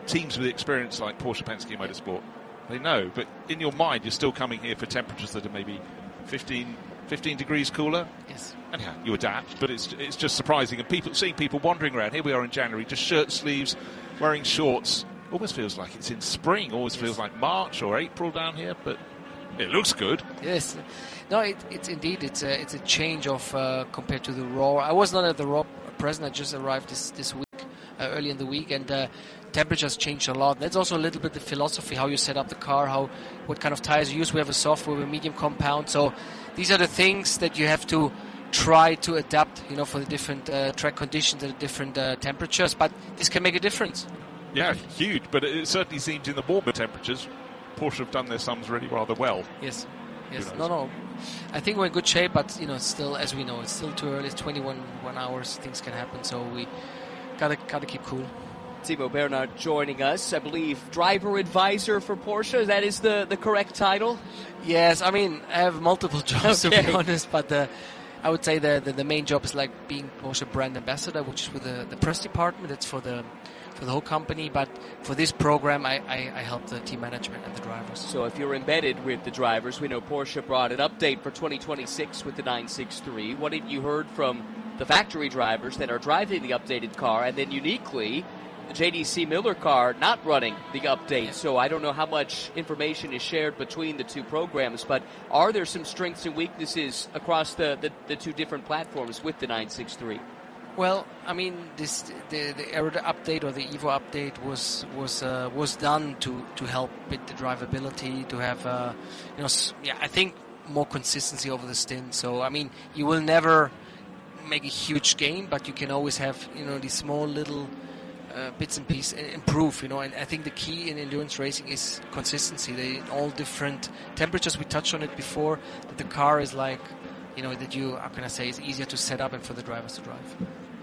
Speaker 3: teams with experience like Porsche, Penske, Motorsport, they know. But in your mind, you're still coming here for temperatures that are maybe fifteen, fifteen degrees cooler.
Speaker 9: Yes.
Speaker 3: And yeah, you adapt, but it's it's just surprising. And people seeing people wandering around. Here we are in January, just shirt sleeves, wearing shorts. Almost feels like it's in spring. Almost yes. feels like March or April down here, but it looks good.
Speaker 9: Yes. No, it, it's indeed it's a it's a change of uh, compared to the Raw. I was not at the Raw present. I just arrived this this week, uh, early in the week, and uh, temperatures changed a lot. That's also a little bit the philosophy, how you set up the car, how what kind of tires you use. We have a soft, we have a medium compound. So these are the things that you have to try to adapt, you know, for the different uh, track conditions and the different uh, temperatures. But this can make a difference.
Speaker 3: Yeah, huge. But it certainly seems in the warmer temperatures, Porsche have done their sums really rather well.
Speaker 9: Yes. Yes. No, no. I think we're in good shape, but you know, still, as we know, it's still too early. It's twenty-one one hours. Things can happen, so we gotta gotta keep cool.
Speaker 1: Timo Bernhard joining us, I believe, driver advisor for Porsche. That is the, the correct title?
Speaker 9: Yes, I mean, I have multiple jobs,
Speaker 1: okay.
Speaker 9: to be honest, but uh, I would say the, the the main job is like being Porsche brand ambassador, which is with the, the press department. It's for the for the whole company, but for this program, I, I, I help the team management and the drivers.
Speaker 1: So if you're embedded with the drivers, we know Porsche brought an update for twenty twenty-six with the nine sixty-three. What have you heard from the factory drivers that are driving the updated car, and then uniquely, the J D C Miller car not running the update? So I don't know how much information is shared between the two programs, but are there some strengths and weaknesses across the, the, the two different platforms with the nine sixty-three?
Speaker 9: Well, I mean, this the the Aero update or the Evo update was was uh, was done to, to help with the drivability, to have uh, you know yeah I think more consistency over the stint. So I mean, you will never make a huge gain, but you can always have you know these small little uh, bits and pieces improve. You know, and I think the key in endurance racing is consistency. They in all different temperatures. We touched on it before. That the car is like you know that you how can I say it's easier to set up and for the drivers to drive.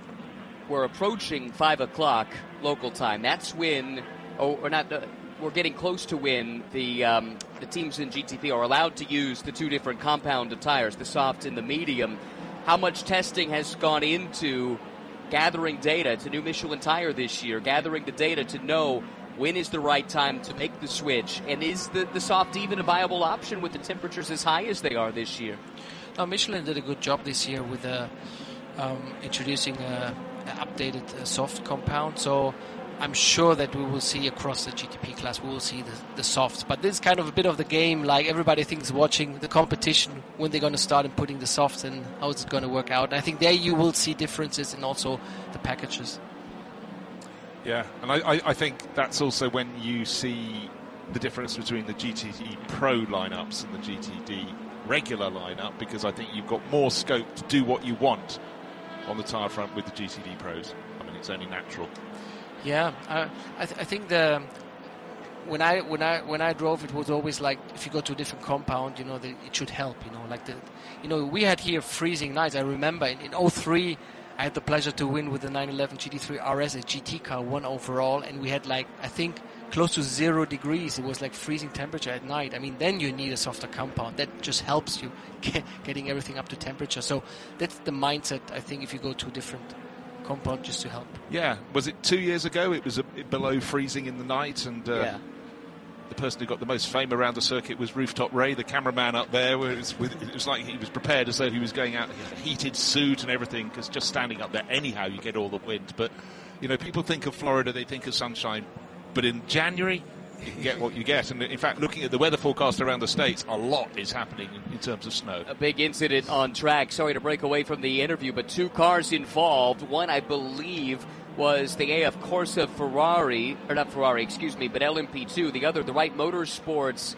Speaker 1: We're approaching five o'clock local time. That's when, oh, or not. Uh, we're getting close to when the um, the teams in G T P are allowed to use the two different compound of tires, the soft and the medium. How much testing has gone into gathering data? It's a new Michelin tire this year. Gathering the data to know when is the right time to make the switch, and is the the soft even a viable option with the temperatures as high as they are this year?
Speaker 9: Uh, Michelin did a good job this year with uh, um, introducing a updated uh, soft compound, so I'm sure that we will see across the G T P class we will see the, the softs, but this is kind of a bit of the game, like everybody thinks watching the competition when they're going to start and putting the softs and how it's going to work out. And I think there you will see differences in also the packages.
Speaker 3: Yeah, and I, I, I think that's also when you see the difference between the G T D Pro lineups and the G T D regular lineup, because I think you've got more scope to do what you want on the tyre front with the G T D Pros. I mean, it's only natural.
Speaker 9: Yeah, uh, I, th- I think the when I when I when I drove, it was always like if you go to a different compound, you know, the, it should help. You know, like the you know we had here freezing nights. I remember in, in oh three, I had the pleasure to win with the nine eleven G T three R S, a G T car, one overall, and we had like I think close to zero degrees. It was like freezing temperature at night. I mean, then you need a softer compound. That just helps you get, getting everything up to temperature. So that's the mindset, I think, if you go to a different compound, just to help.
Speaker 3: Yeah. Was it two years ago? It was a, below freezing in the night, and uh,
Speaker 1: yeah.
Speaker 3: the person who got the most fame around the circuit was Rooftop Ray, the cameraman up there. Where it, was with, it was like he was prepared as though he was going out in a heated suit and everything, because just standing up there, anyhow, you get all the wind. But, you know, people think of Florida, they think of sunshine. But in January, you can get what you get. And in fact, looking at the weather forecast around the States, a lot is happening in, in terms of snow.
Speaker 1: A big incident on track. Sorry to break away from the interview, but two cars involved. One, I believe, was the A F Corsa Ferrari, or not Ferrari, excuse me, but L M P two. The other, the Wright Motorsports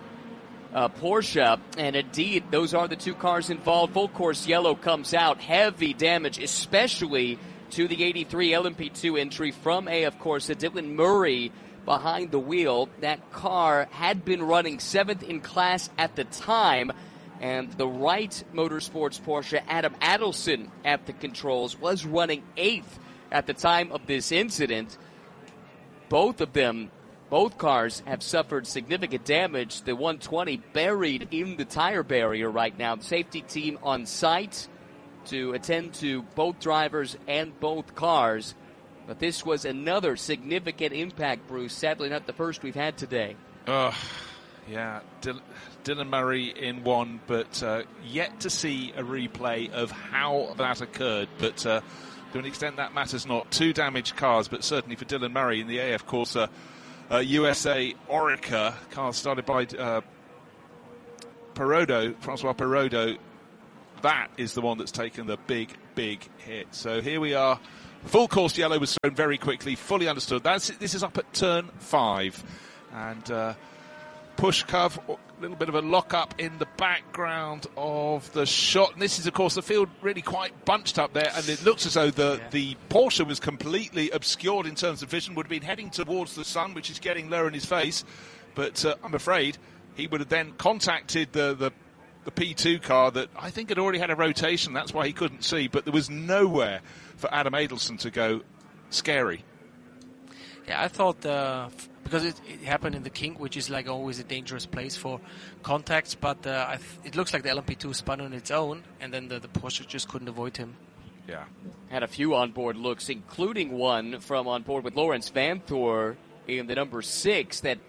Speaker 1: uh, Porsche. And indeed, those are the two cars involved. Full course yellow comes out. Heavy damage, especially to the eighty-three L M P two entry from A F Corsa. Dylan Murray behind the wheel. That car had been running seventh in class at the time, and the Wright Motorsports Porsche, Adam Adelson at the controls, was running eighth at the time of this incident. Both of them, both cars have suffered significant damage. The one twenty buried in the tire barrier right now. The safety team on site to attend to both drivers and both cars. But this was another significant impact, Bruce. Sadly, not the first we've had today.
Speaker 3: Oh, yeah. Dil- Dylan Murray in one, but uh, yet to see a replay of how that occurred. But uh, to an extent, that matters not. Two damaged cars, but certainly for Dylan Murray in the A F Corsa uh, U S A Orica car started by uh, Perodo, Francois Perodo. That is the one that's taken the big, big hit. So here we are. Full course yellow was thrown very quickly, fully understood. That's This is up at turn five. And uh, Pushkov, a little bit of a lock-up in the background of the shot. And this is, of course, the field really quite bunched up there. And it looks as though the, yeah. the Porsche was completely obscured in terms of vision, would have been heading towards the sun, which is getting lower in his face. But uh, I'm afraid he would have then contacted the... the the P two car that I think had already had a rotation. That's why he couldn't see. But there was nowhere for Adam Adelson to go scary.
Speaker 9: Yeah, I thought uh, f- because it, it happened in the kink, which is like always a dangerous place for contacts. But uh, I th- it looks like the L M P two spun on its own, and then the, the Porsche just couldn't avoid him.
Speaker 3: Yeah,
Speaker 1: had a few onboard looks, including one from on board with Lawrence Vanthoor in the number six that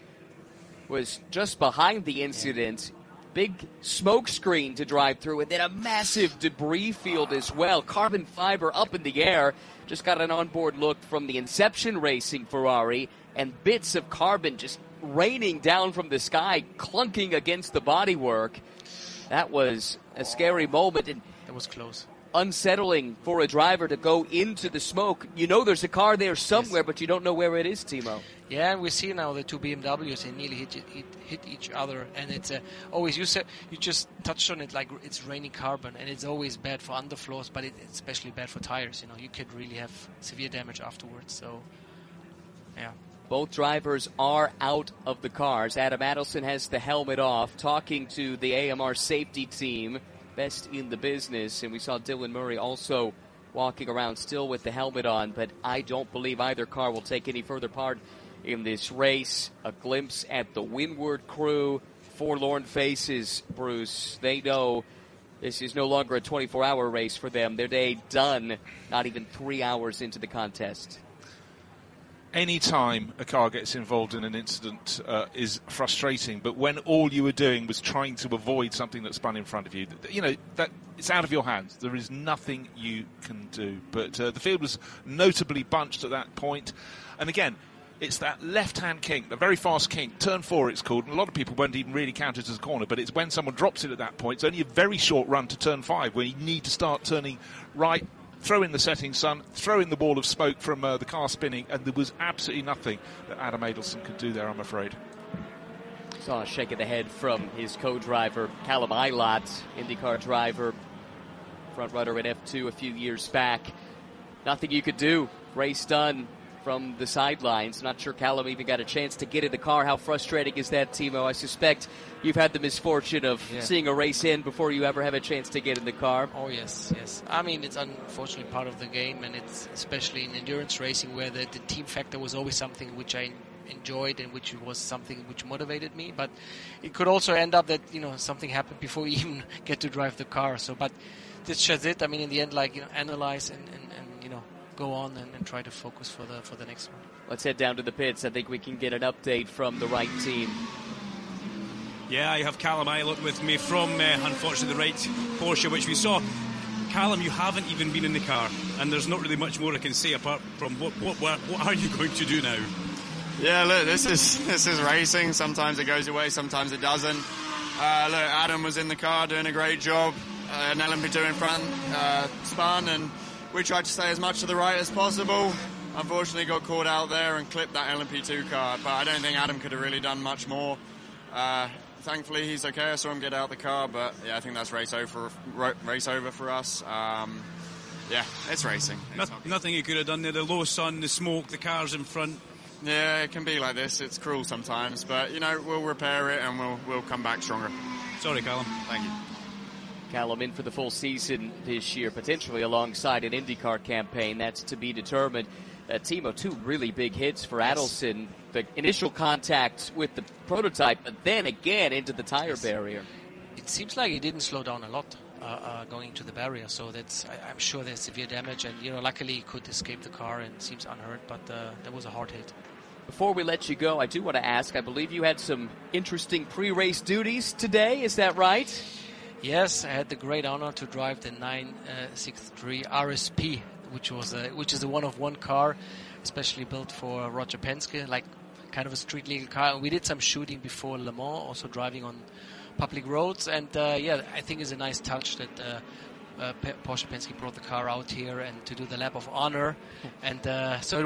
Speaker 1: was just behind the incident. Yeah. Big smoke screen to drive through, and then a massive debris field as well. Carbon fiber up in the air. Just got an onboard look from the Inception Racing Ferrari, and bits of carbon just raining down from the sky, clunking against the bodywork. That was a scary moment. And
Speaker 9: it was close.
Speaker 1: Unsettling for a driver to go into the smoke. You know there's a car there somewhere, yes. but you don't know where it is, Timo.
Speaker 9: Yeah, and we see now the two B M Ws, they nearly hit, hit, hit each other. And it's uh, always, you said, you just touched on it, like it's raining carbon, and it's always bad for underfloors, but it, it's especially bad for tires. You know, you could really have severe damage afterwards. So, yeah.
Speaker 1: Both drivers are out of the cars. Adam Adelson has the helmet off, talking to the A M R safety team. Best in the business, and we saw Dylan Murray also walking around still with the helmet on, but I don't believe either car will take any further part in this race. A glimpse at the Windward crew, forlorn faces, Bruce. They know this is no longer a twenty-four hour race for them. Their day done, not even three hours into the contest.
Speaker 3: Any time a car gets involved in an incident uh, is frustrating, but when all you were doing was trying to avoid something that spun in front of you, you know, that it's out of your hands. There is nothing you can do. But uh, the field was notably bunched at that point. And again, it's that left-hand kink, the very fast kink, turn four it's called, and a lot of people won't even really count it as a corner, but it's when someone drops it at that point. It's only a very short run to turn five where you need to start turning right, throw in the setting sun, throw in the wall of smoke from uh, the car spinning, and there was absolutely nothing that Adam Adelson could do there, I'm afraid.
Speaker 1: Saw a shake of the head from his co-driver, Callum Ilott, IndyCar driver, front runner in F two a few years back. Nothing you could do. Race done from the sidelines. Not sure Callum even got a chance to get in the car. How frustrating is that, Timo? I suspect you've had the misfortune of yeah. seeing a race end before you ever have a chance to get in the car.
Speaker 9: Oh, yes, yes. I mean, it's unfortunately part of the game, and it's especially in endurance racing where the, the team factor was always something which I enjoyed and which was something which motivated me. But it could also end up that, you know, something happened before you even get to drive the car. So, but this just it. I mean, in the end, like, you know, analyze and, and, and you know, go on and, and try to focus for the for the next one.
Speaker 1: Let's head down to the pits. I think we can get an update from the right team.
Speaker 2: Yeah, I have Callum Ilott with me from, uh, unfortunately, the right Porsche, which we saw. Callum, you haven't even been in the car, and there's not really much more I can say apart from what what what, what are you going to do now?
Speaker 10: Yeah, look, this is this is racing. Sometimes it goes away, sometimes it doesn't. Uh, look, Adam was in the car doing a great job. Uh, an L M P two in front uh, spun, and we tried to stay as much to the right as possible. Unfortunately, got caught out there and clipped that L M P two car, but I don't think Adam could have really done much more. Uh, thankfully, he's okay. I saw him get out of the car, but yeah, I think that's race over, race over for us. Um, yeah, it's racing. It's
Speaker 2: no, nothing he could have done there. The low sun, the smoke, the cars in front.
Speaker 10: Yeah, it can be like this. It's cruel sometimes, but you know, we'll repair it and we'll we'll come back stronger.
Speaker 2: Sorry, Callum.
Speaker 10: Thank you.
Speaker 1: Callum in for the full season this year, potentially alongside an IndyCar campaign. That's to be determined. Uh, Timo, two really big hits for yes. Adelson. The initial contact with the prototype, but then again into the tire
Speaker 9: yes.
Speaker 1: barrier.
Speaker 9: It seems like he didn't slow down a lot. uh, uh, going into the barrier. So that's I, I'm sure there's severe damage, and you know, luckily he could escape the car and seems unhurt. But uh, that was a hard hit.
Speaker 1: Before we let you go, I do want to ask, I believe you had some interesting pre-race duties today, is that right?
Speaker 9: Yes, I had the great honor to drive the nine sixty-three R S P, which was a, which is a one-of-one car, especially built for Roger Penske, like kind of a street legal car. We did some shooting before Le Mans, also driving on public roads, and uh, yeah, I think it's a nice touch that uh, uh, Porsche Penske brought the car out here and to do the lap of honor, and uh, so it